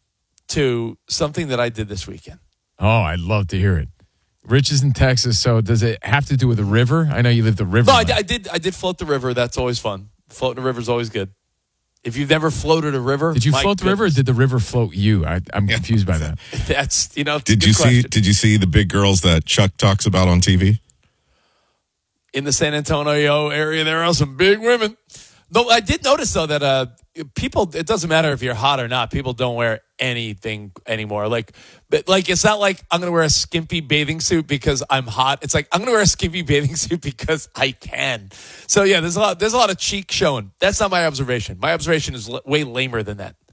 to something that I did this weekend. Oh, I'd love to hear it. Rich is in Texas, so does it have to do with the river? I know you live the river. No, I, life. I did I did float the river. That's always fun. Floating the river is always good. If you've never floated a river, Did you my float the river or goodness. did the river float you? I, I'm confused by that. That's, you know, it's a Did good you see? question. Did you see the big girls that Chuck talks about on T V? In the San Antonio area, there are some big women. No, I did notice though that uh, people. It doesn't matter if you're hot or not. People don't wear anything anymore. Like, but like it's not like I'm gonna wear a skimpy bathing suit because I'm hot. It's like I'm gonna wear a skimpy bathing suit because I can. So yeah, there's a lot. There's a lot of cheek showing. That's not my observation. My observation is l- way lamer than that.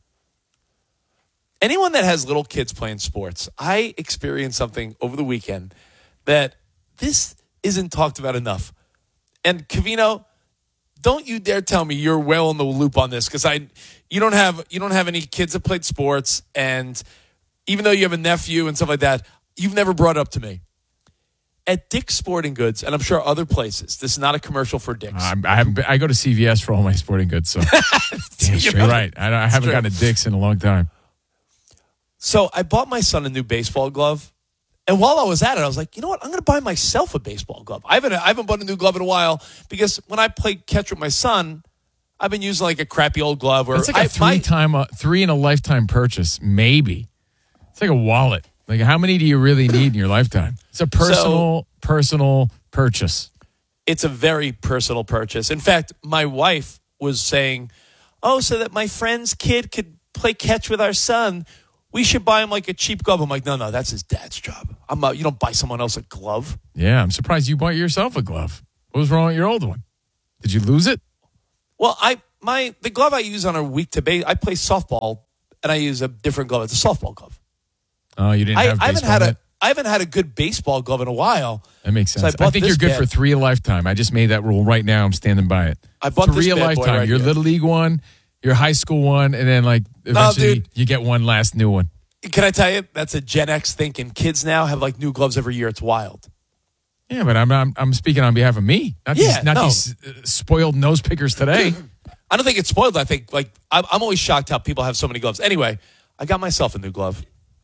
Anyone that has little kids playing sports, I experienced something over the weekend that this isn't talked about enough. And Covino, don't you dare tell me you're well in the loop on this, because I, you don't have you don't have any kids that played sports, and even though you have a nephew and stuff like that, you've never brought it up to me. At Dick's Sporting Goods, and I'm sure other places, this is not a commercial for Dick's. I'm, I haven't. Been, I go to C V S for all my sporting goods. So damn straight right. I, I haven't Straight. gotten a Dick's in a long time. So I bought my son a new baseball glove. And while I was at it, I was like, you know what? I'm going to buy myself a baseball glove. I haven't, I haven't bought a new glove in a while because when I play catch with my son, I've been using like a crappy old glove. Or It's like a I, three my, time, uh, three in a lifetime purchase, maybe. It's like a wallet. Like, how many do you really need in your lifetime? It's a personal, so, personal purchase. It's a very personal purchase. In fact, my wife was saying, oh, so that my friend's kid could play catch with our son, we should buy him like a cheap glove. I'm like, no, no, that's his dad's job. I'm not, you don't buy someone else a glove. Yeah, I'm surprised you bought yourself a glove. What was wrong with your old one? Did you lose it? Well, I my the glove I use on a week to base, I play softball, and I use a different glove. It's a softball glove. Oh, you didn't I, have I haven't baseball had yet? a I haven't had a good baseball glove in a while. That makes sense. So I, I think you're good bad. for three a lifetime. I just made that rule right now. I'm standing by it. I bought three this a bad boy lifetime. right your here. little league one, your high school one, and then like eventually no, dude. you get one last new one. Can I tell you, that's a Gen X thinking. Kids now have like new gloves every year. It's wild. Yeah, but I'm I'm, I'm speaking on behalf of me, not Yeah, these not no. these uh, spoiled nose pickers today. I don't think it's spoiled. I think like I'm, I'm always shocked how people have so many gloves. Anyway, I got myself a new glove.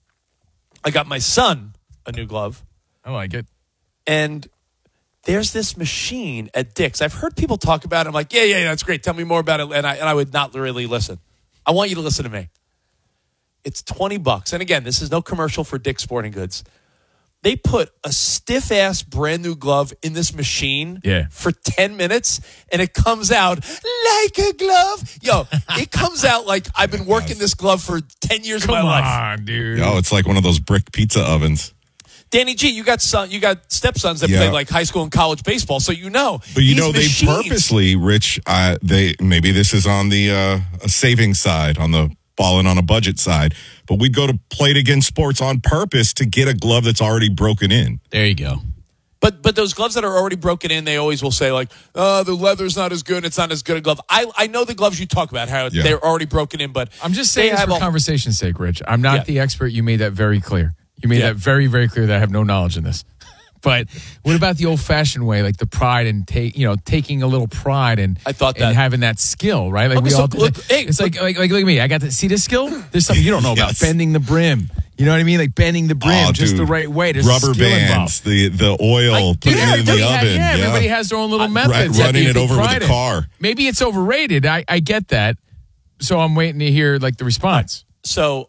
I got my son a new glove. I like it. And there's this machine at Dick's. I've heard people talk about it. I'm like, yeah, yeah, yeah, that's great. Tell me more about it. And I and I would not really listen. I want you to listen to me. It's twenty bucks. And again, this is no commercial for Dick's Sporting Goods. They put a stiff-ass brand new glove in this machine yeah. for ten minutes, and it comes out like a glove. Yo, it comes out like I've been working this glove for ten years Come of my life. Come on, dude. Oh, it's like one of those brick pizza ovens. Danny G, you got son, you got stepsons that Yeah. play like high school and college baseball, so you know. But you these know, they machines- purposely, Rich, uh, they maybe this is on the uh, savings side, on the balling on a budget side, but we'd go to Play It Again Sports on purpose to get a glove that's already broken in. There you go. But but those gloves that are already broken in, they always will say like, "Oh, the leather's not as good. It's not as good a glove." I I know the gloves you talk about how Yeah. they're already broken in, but I'm just they saying this have for a- conversation's sake, Rich. I'm not Yeah. the expert. You made that very clear. You made Yeah. that very, very clear that I have no knowledge in this. But what about the old-fashioned way, like the pride and take, you know, taking a little pride and I thought and that- having that skill, right? Like Okay, we so all, look, hey, it's like, like like look at me. I got to see this skill. There's something you don't know about Yes. bending the brim. You know what I mean? Like bending the brim Oh, just dude. the right way. There's Rubber skill bands, involved. the the oil, putting Yeah, it in the everybody ha- oven. yeah, everybody has their own little Right, methods. that running they it take over with pride a in. car. Maybe it's overrated. I, I get that. So I'm waiting to hear like the response. So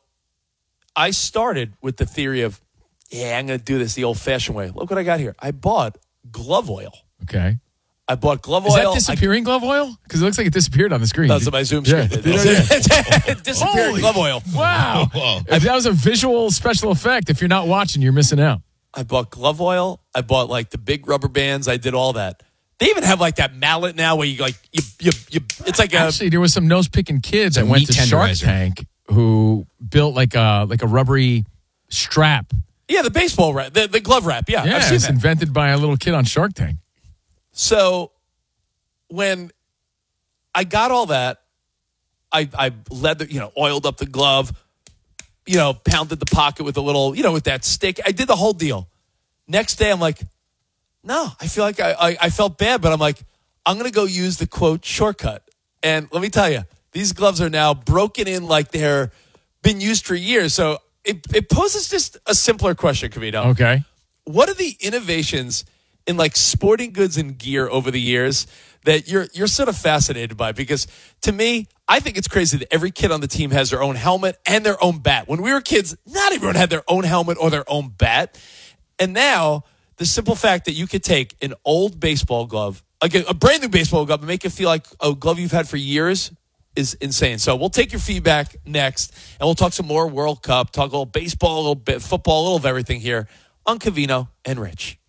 I started with the theory of, yeah, I'm going to do this the old-fashioned way. Look what I got here. I bought glove oil. Okay. I bought glove Is oil. that disappearing glove oil? Because it looks like it disappeared on the screen. That's what my Zoom Yeah. screen did. Yeah, yeah. Disappearing Holy- glove oil. Wow. If that was a visual special effect. If you're not watching, you're missing out. I bought glove oil. I bought like the big rubber bands. I did all that. They even have like that mallet now where you like you you you. It's like a Actually, there was some nose picking kids It's a that went meat to Shark tenderizer. Tank who built like a like a rubbery strap. yeah the baseball wrap, the, the glove wrap. Yeah, Yeah, I've seen it's that. invented by a little kid on Shark Tank. So when I got all that, I I leather you know oiled up the glove, you know pounded the pocket with a little you know with that stick. I did the whole deal. Next day, I'm like, no, I feel like I I, I felt bad, but I'm like, I'm gonna go use the quote shortcut. And let me tell you, these gloves are now broken in like they're been used for years. So it it poses just a simpler question, Cavito. Okay. What are the innovations in like sporting goods and gear over the years that you're you're sort of fascinated by? Because to me, I think it's crazy that every kid on the team has their own helmet and their own bat. When we were kids, not everyone had their own helmet or their own bat. And now the simple fact that you could take an old baseball glove, like a, a brand new baseball glove, and make it feel like a glove you've had for years is insane. So we'll take your feedback next, and we'll talk some more World Cup, talk a little baseball, a little bit football, a little of everything here on Cavino and Rich.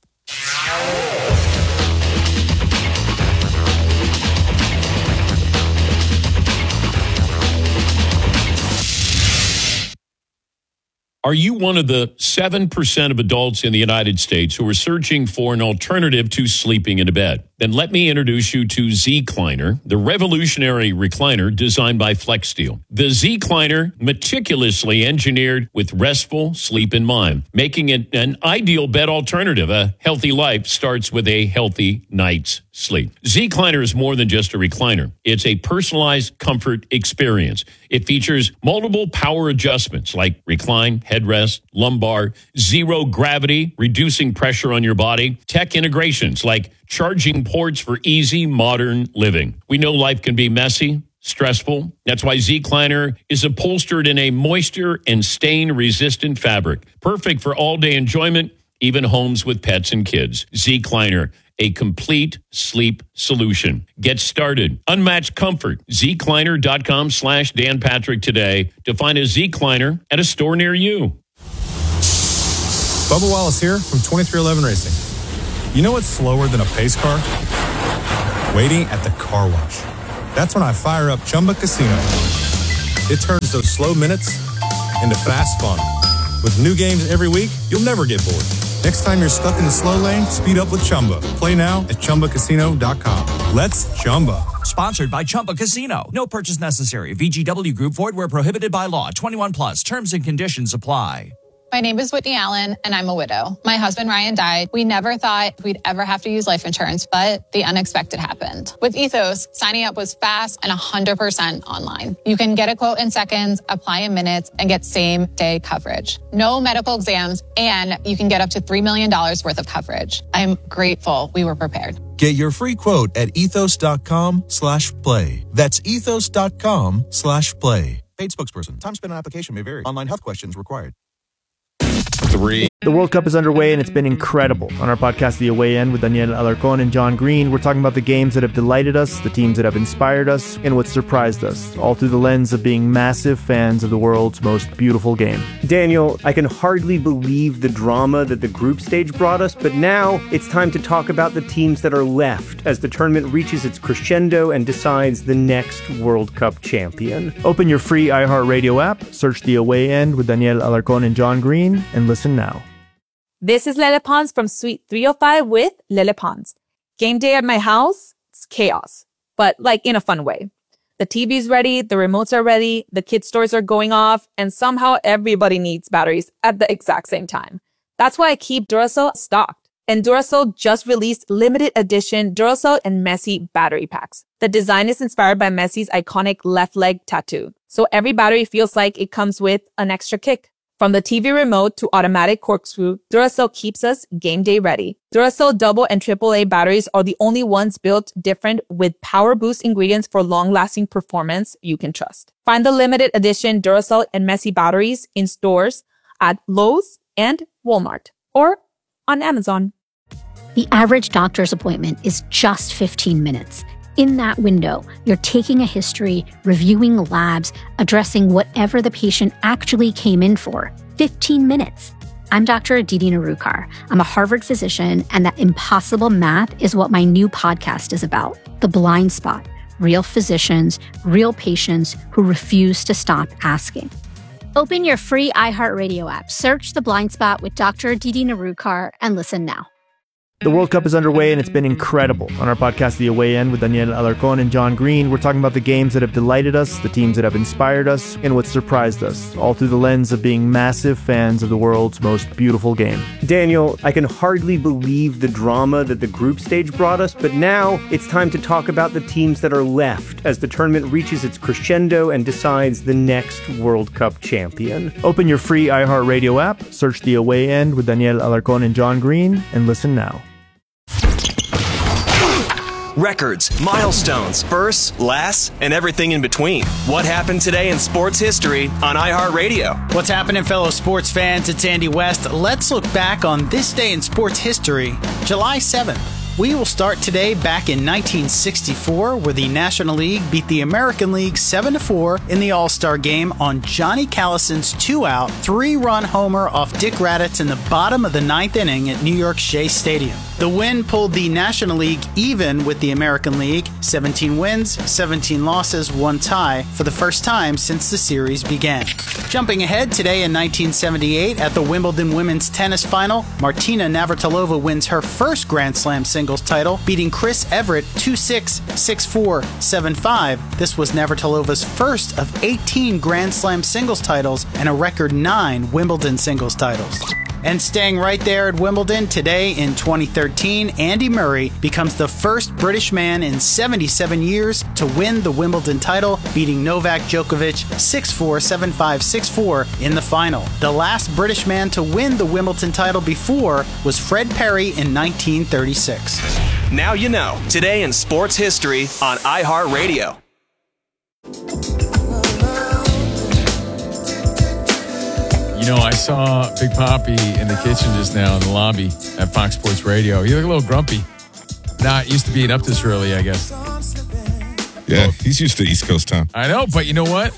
Are you one of the seven percent of adults in the United States who are searching for an alternative to sleeping in a bed? Then let me introduce you to Z-Cliner, the revolutionary recliner designed by FlexSteel. The Z-Cliner, meticulously engineered with restful sleep in mind, making it an ideal bed alternative. A healthy life starts with a healthy night's sleep. Z-Cliner is more than just a recliner. It's a personalized comfort experience. It features multiple power adjustments like recline, headrest, lumbar, zero gravity, reducing pressure on your body, tech integrations like charging ports for easy modern living. We know life can be messy, stressful. That's why Zecliner is upholstered in a moisture and stain-resistant fabric. Perfect for all-day enjoyment, even homes with pets and kids. Zecliner, a complete sleep solution. Get started. Unmatched comfort. Zecliner.com slash Dan Patrick today to find a Zecliner at a store near you. Bubba Wallace here from twenty-three eleven Racing. You know what's slower than a pace car? Waiting at the car wash. That's when I fire up Chumba Casino. It turns those slow minutes into fast fun. With new games every week, you'll never get bored. Next time you're stuck in the slow lane, speed up with Chumba. Play now at Chumba Casino dot com. Let's Chumba. Sponsored by Chumba Casino. No purchase necessary. V G W Group. Void where prohibited by law. twenty-one plus. Terms and conditions apply. My name is Whitney Allen, and I'm a widow. My husband, Ryan, died. We never thought we'd ever have to use life insurance, but the unexpected happened. With Ethos, signing up was fast and one hundred percent online. You can get a quote in seconds, apply in minutes, and get same-day coverage. No medical exams, and you can get up to three million dollars worth of coverage. I'm grateful we were prepared. Get your free quote at ethos.com slash play. That's ethos.com slash play. Paid spokesperson. Time spent on application may vary. Online health questions required. Three. The World Cup is underway and it's been incredible. On our podcast, The Away End, with Daniel Alarcón and John Green, we're talking about the games that have delighted us, the teams that have inspired us, and what surprised us, all through the lens of being massive fans of the world's most beautiful game. Daniel, I can hardly believe the drama that the group stage brought us, but now it's time to talk about the teams that are left as the tournament reaches its crescendo and decides the next World Cup champion. Open your free iHeartRadio app, search The Away End with Daniel Alarcón and John Green, and listen now. This is Lele Pons from Suite three oh five with Lele Pons. Game day at my house, it's chaos, but like in a fun way. The T V's ready, the remotes are ready, the kids' stores are going off, and somehow everybody needs batteries at the exact same time. That's why I keep Duracell stocked. And Duracell just released limited edition Duracell and Messi battery packs. The design is inspired by Messi's iconic left leg tattoo, so every battery feels like it comes with an extra kick. From the T V remote to automatic corkscrew, Duracell keeps us game day ready. Duracell double and triple A batteries are the only ones built different with power boost ingredients for long-lasting performance you can trust. Find the limited edition Duracell and Messi batteries in stores at Lowe's and Walmart or on Amazon. The average doctor's appointment is just fifteen minutes. In that window, you're taking a history, reviewing labs, addressing whatever the patient actually came in for. fifteen minutes. I'm Doctor Aditi Narukar. I'm a Harvard physician, and that impossible math is what my new podcast is about. The Blind Spot. Real physicians, real patients who refuse to stop asking. Open your free iHeartRadio app, search The Blind Spot with Doctor Aditi Narukar, and listen now. The World Cup is underway and it's been incredible. On our podcast, The Away End, with Daniel Alarcón and John Green, we're talking about the games that have delighted us, the teams that have inspired us, and what surprised us, all through the lens of being massive fans of the world's most beautiful game. Daniel, I can hardly believe the drama that the group stage brought us, but now it's time to talk about the teams that are left as the tournament reaches its crescendo and decides the next World Cup champion. Open your free iHeartRadio app, search The Away End with Daniel Alarcón and John Green, and listen now. Records, milestones, firsts, lasts, and everything in between. What happened today in sports history on iHeartRadio? What's happening, fellow sports fans? It's Andy West. Let's look back on this day in sports history, July seventh. We will start today back in nineteen sixty-four, where the National League beat the American League seven to four in the All-Star Game on Johnny Callison's two-out, three-run homer off Dick Raddatz in the bottom of the ninth inning at New York's Shea Stadium. The win pulled the National League even with the American League, seventeen wins, seventeen losses, one tie, for the first time since the series began. Jumping ahead, today in nineteen seventy-eight, at the Wimbledon Women's Tennis Final, Martina Navratilova wins her first Grand Slam singles title, beating Chris Everett two six, six four, seven five. This was Navratilova's first of eighteen Grand Slam singles titles and a record nine Wimbledon singles titles. And staying right there at Wimbledon, today in twenty thirteen, Andy Murray becomes the first British man in seventy-seven years to win the Wimbledon title, beating Novak Djokovic six four, seven five, six four in the final. The last British man to win the Wimbledon title before was Fred Perry in nineteen thirty-six. Now you know, today in sports history on iHeartRadio. You know, I saw Big Poppy in the kitchen just now in the lobby at Fox Sports Radio. You look a little grumpy. Not used to being up this early, I guess. Yeah, he's used to East Coast time. I know, but you know what?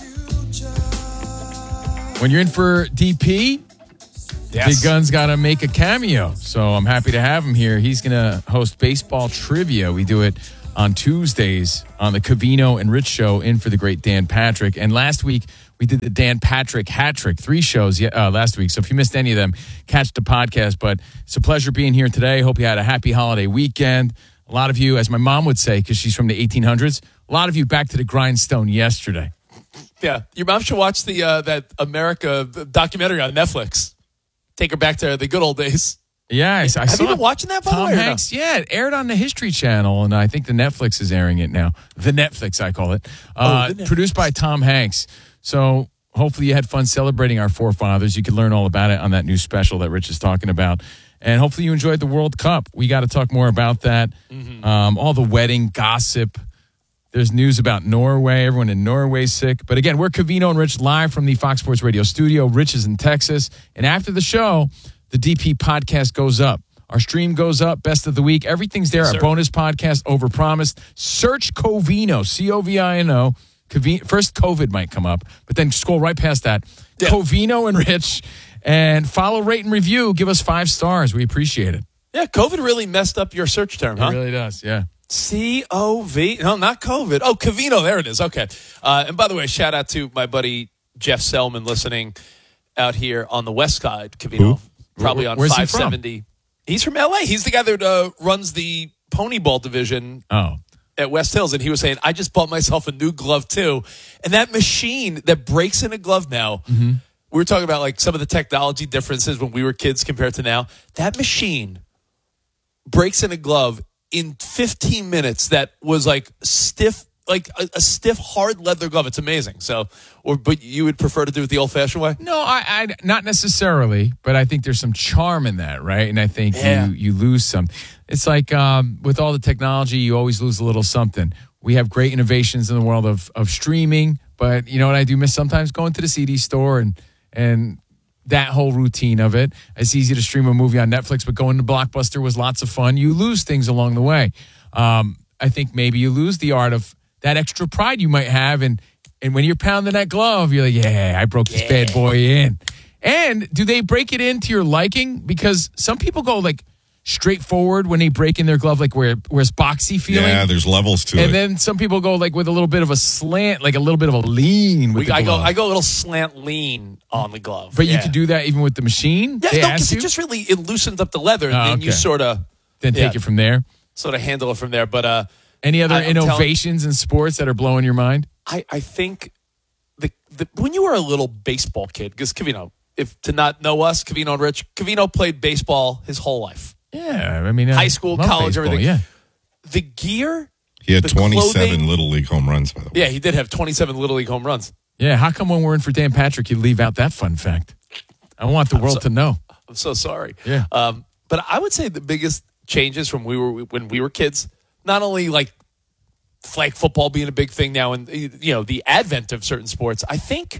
When you're in for D P, Yes. Big Gun's got to make a cameo. So I'm happy to have him here. He's going to host baseball trivia. We do it on Tuesdays on the Covino and Rich Show, in for the great Dan Patrick. And last week, we did the Dan Patrick hat trick, three shows uh, last week. So if you missed any of them, catch the podcast. But it's a pleasure being here today. Hope you had a happy holiday weekend. A lot of you, as my mom would say, because she's from the eighteen hundreds, a lot of you back to the grindstone yesterday. Yeah, your mom should watch the uh, that America documentary on Netflix. Take her back to the good old days. Yeah, I, I Have saw you been watching that, by Tom the way? Hanks, yeah, it aired on the History Channel, and I think the Netflix is airing it now. The Netflix, I call it. Uh, oh, the Netflix. Produced by Tom Hanks. So hopefully you had fun celebrating our forefathers. You can learn all about it on that new special that Rich is talking about. And hopefully you enjoyed the World Cup. We got to talk more about that. Mm-hmm. Um, all the wedding gossip. There's news about Norway. Everyone in Norway's sick. But again, we're Covino and Rich live from the Fox Sports Radio studio. Rich is in Texas. And after the show, the D P podcast goes up. Our stream goes up. Best of the week. Everything's there. Yes, Our sir. bonus podcast, Overpromised. Search Covino, C O V I N O. Covi- First, COVID might come up, but then scroll right past that. Yeah. Covino and Rich. And follow, rate, and review. Give us five stars. We appreciate it. Yeah, COVID really messed up your search term, huh? It really does, yeah. C O V. No, not COVID. Oh, Covino. There it is. Okay. Uh, and by the way, shout out to my buddy Jeff Selman listening out here on the west side, Covino. Who? Probably on Where's he five seventy. from? He's from L A. He's the guy that uh, runs the pony ball division Oh. at West Hills. And he was saying, I just bought myself a new glove too. And that machine that breaks in a glove now, Mm-hmm. we were talking about like some of the technology differences when we were kids compared to now. That machine breaks in a glove in fifteen minutes that was like stiff, like a, a stiff, hard leather glove. It's amazing. So, or but you would prefer to do it the old-fashioned way? No, I, I not necessarily, but I think there's some charm in that, right? And I think Yeah. you you lose some. It's like um, with all the technology, you always lose a little something. We have great innovations in the world of of streaming, but you know what I do miss sometimes? Going to the C D store and and that whole routine of it. It's easy to stream a movie on Netflix, but going to Blockbuster was lots of fun. You lose things along the way. Um, I think maybe you lose the art of that extra pride you might have. And, and when you're pounding that glove, you're like, yeah, I broke this bad boy in. And do they break it into your liking? Because some people go like straightforward when they break in their glove, like where, where it's boxy feeling. Yeah, there's levels to and it. then some people go like with a little bit of a slant, like a little bit of a lean with We, the I go, glove. I go a little slant lean on the glove. But yeah. you could do that even with the machine? Yeah, They no, ask because you? it just really it loosens up the leather, and Oh, then you okay. sort of Then take yeah. it from there. sort of handle it from there. But uh, Any other I- I'm telling- innovations in sports that are blowing your mind? I, I think the, the when you were a little baseball kid, because Covino, if to not know us, Covino and Rich, Covino played baseball his whole life. Yeah, I mean, I High school, love college, baseball, everything. Yeah. The gear. He had the twenty-seven clothing- Little League home runs, by the way. Yeah, he did have twenty-seven Little League home runs. Yeah, how come when we're in for Dan Patrick, you leave out that fun fact? I want the world so- to know. I'm so sorry. Yeah. Um, but I would say the biggest changes from we were when we were kids, not only like flag football being a big thing now, and you know the advent of certain sports. I think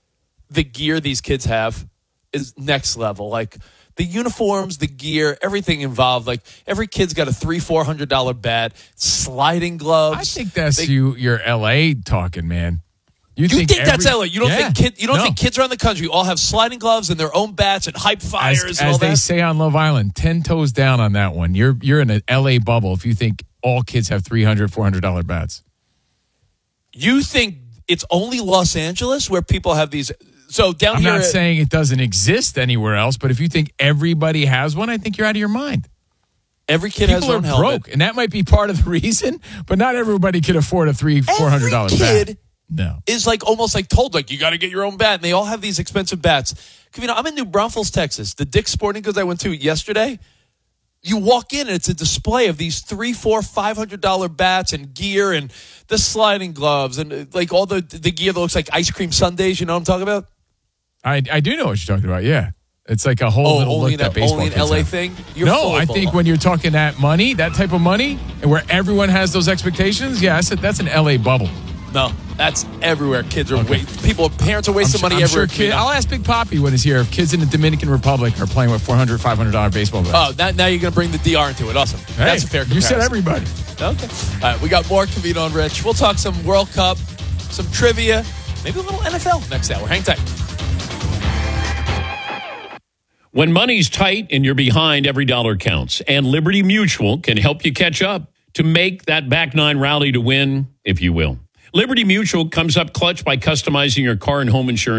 the gear these kids have is next level. Like the uniforms, the gear, everything involved. Like every kid's got a three, four hundred dollar bat, sliding gloves. I think that's They- you. You're L A talking, man. You think, that's every- L A? You don't Yeah. think kid? You don't No. think kids around the country all have sliding gloves and their own bats and hype fires As, and all as they that? say on Love Island, ten toes down on that one. You're you're in an L A bubble if you think all kids have three hundred, four hundred dollar bats. You think it's only Los Angeles where people have these? So down I'm here, not saying it doesn't exist anywhere else, but if you think everybody has one, I think you're out of your mind. every kid People has their are own helmet. broke, and that might be part of the reason. But not everybody can afford a three, four hundred dollar Every bat. kid No. is like almost like told like you got to get your own bat, and they all have these expensive bats. You know, I'm in New Braunfels, Texas. The Dick's Sporting Goods I went to yesterday. You walk in and it's a display of these three, four, five hundred dollar bats and gear and the sliding gloves and uh, like all the the gear that looks like ice cream sundaes. You know what I'm talking about? I I do know what you're talking about. Yeah, it's like a whole Oh, little only look in, that baseball only in kids L A have. thing? You're No, full of I think bull. when you're talking that money, that type of money, and where everyone has those expectations, yeah, that's a, that's an L A bubble. No, That's everywhere. Kids are okay. wa- people, parents are wasting I'm, money I'm everywhere. Sure kid, I'll ask Big Poppy when he's here if kids in the Dominican Republic are playing with four hundred dollars, five hundred dollars baseball bats. Oh, now, now you're going to bring the D R into it. Awesome. Hey, That's a fair comparison. You said everybody. Okay. All right, we got more Covino and Rich. We'll talk some World Cup, some trivia, maybe a little N F L next hour. Hang tight. When money's tight and you're behind, every dollar counts. And Liberty Mutual can help you catch up to make that back nine rally to win, if you will. Liberty Mutual comes up clutch by customizing your car and home insurance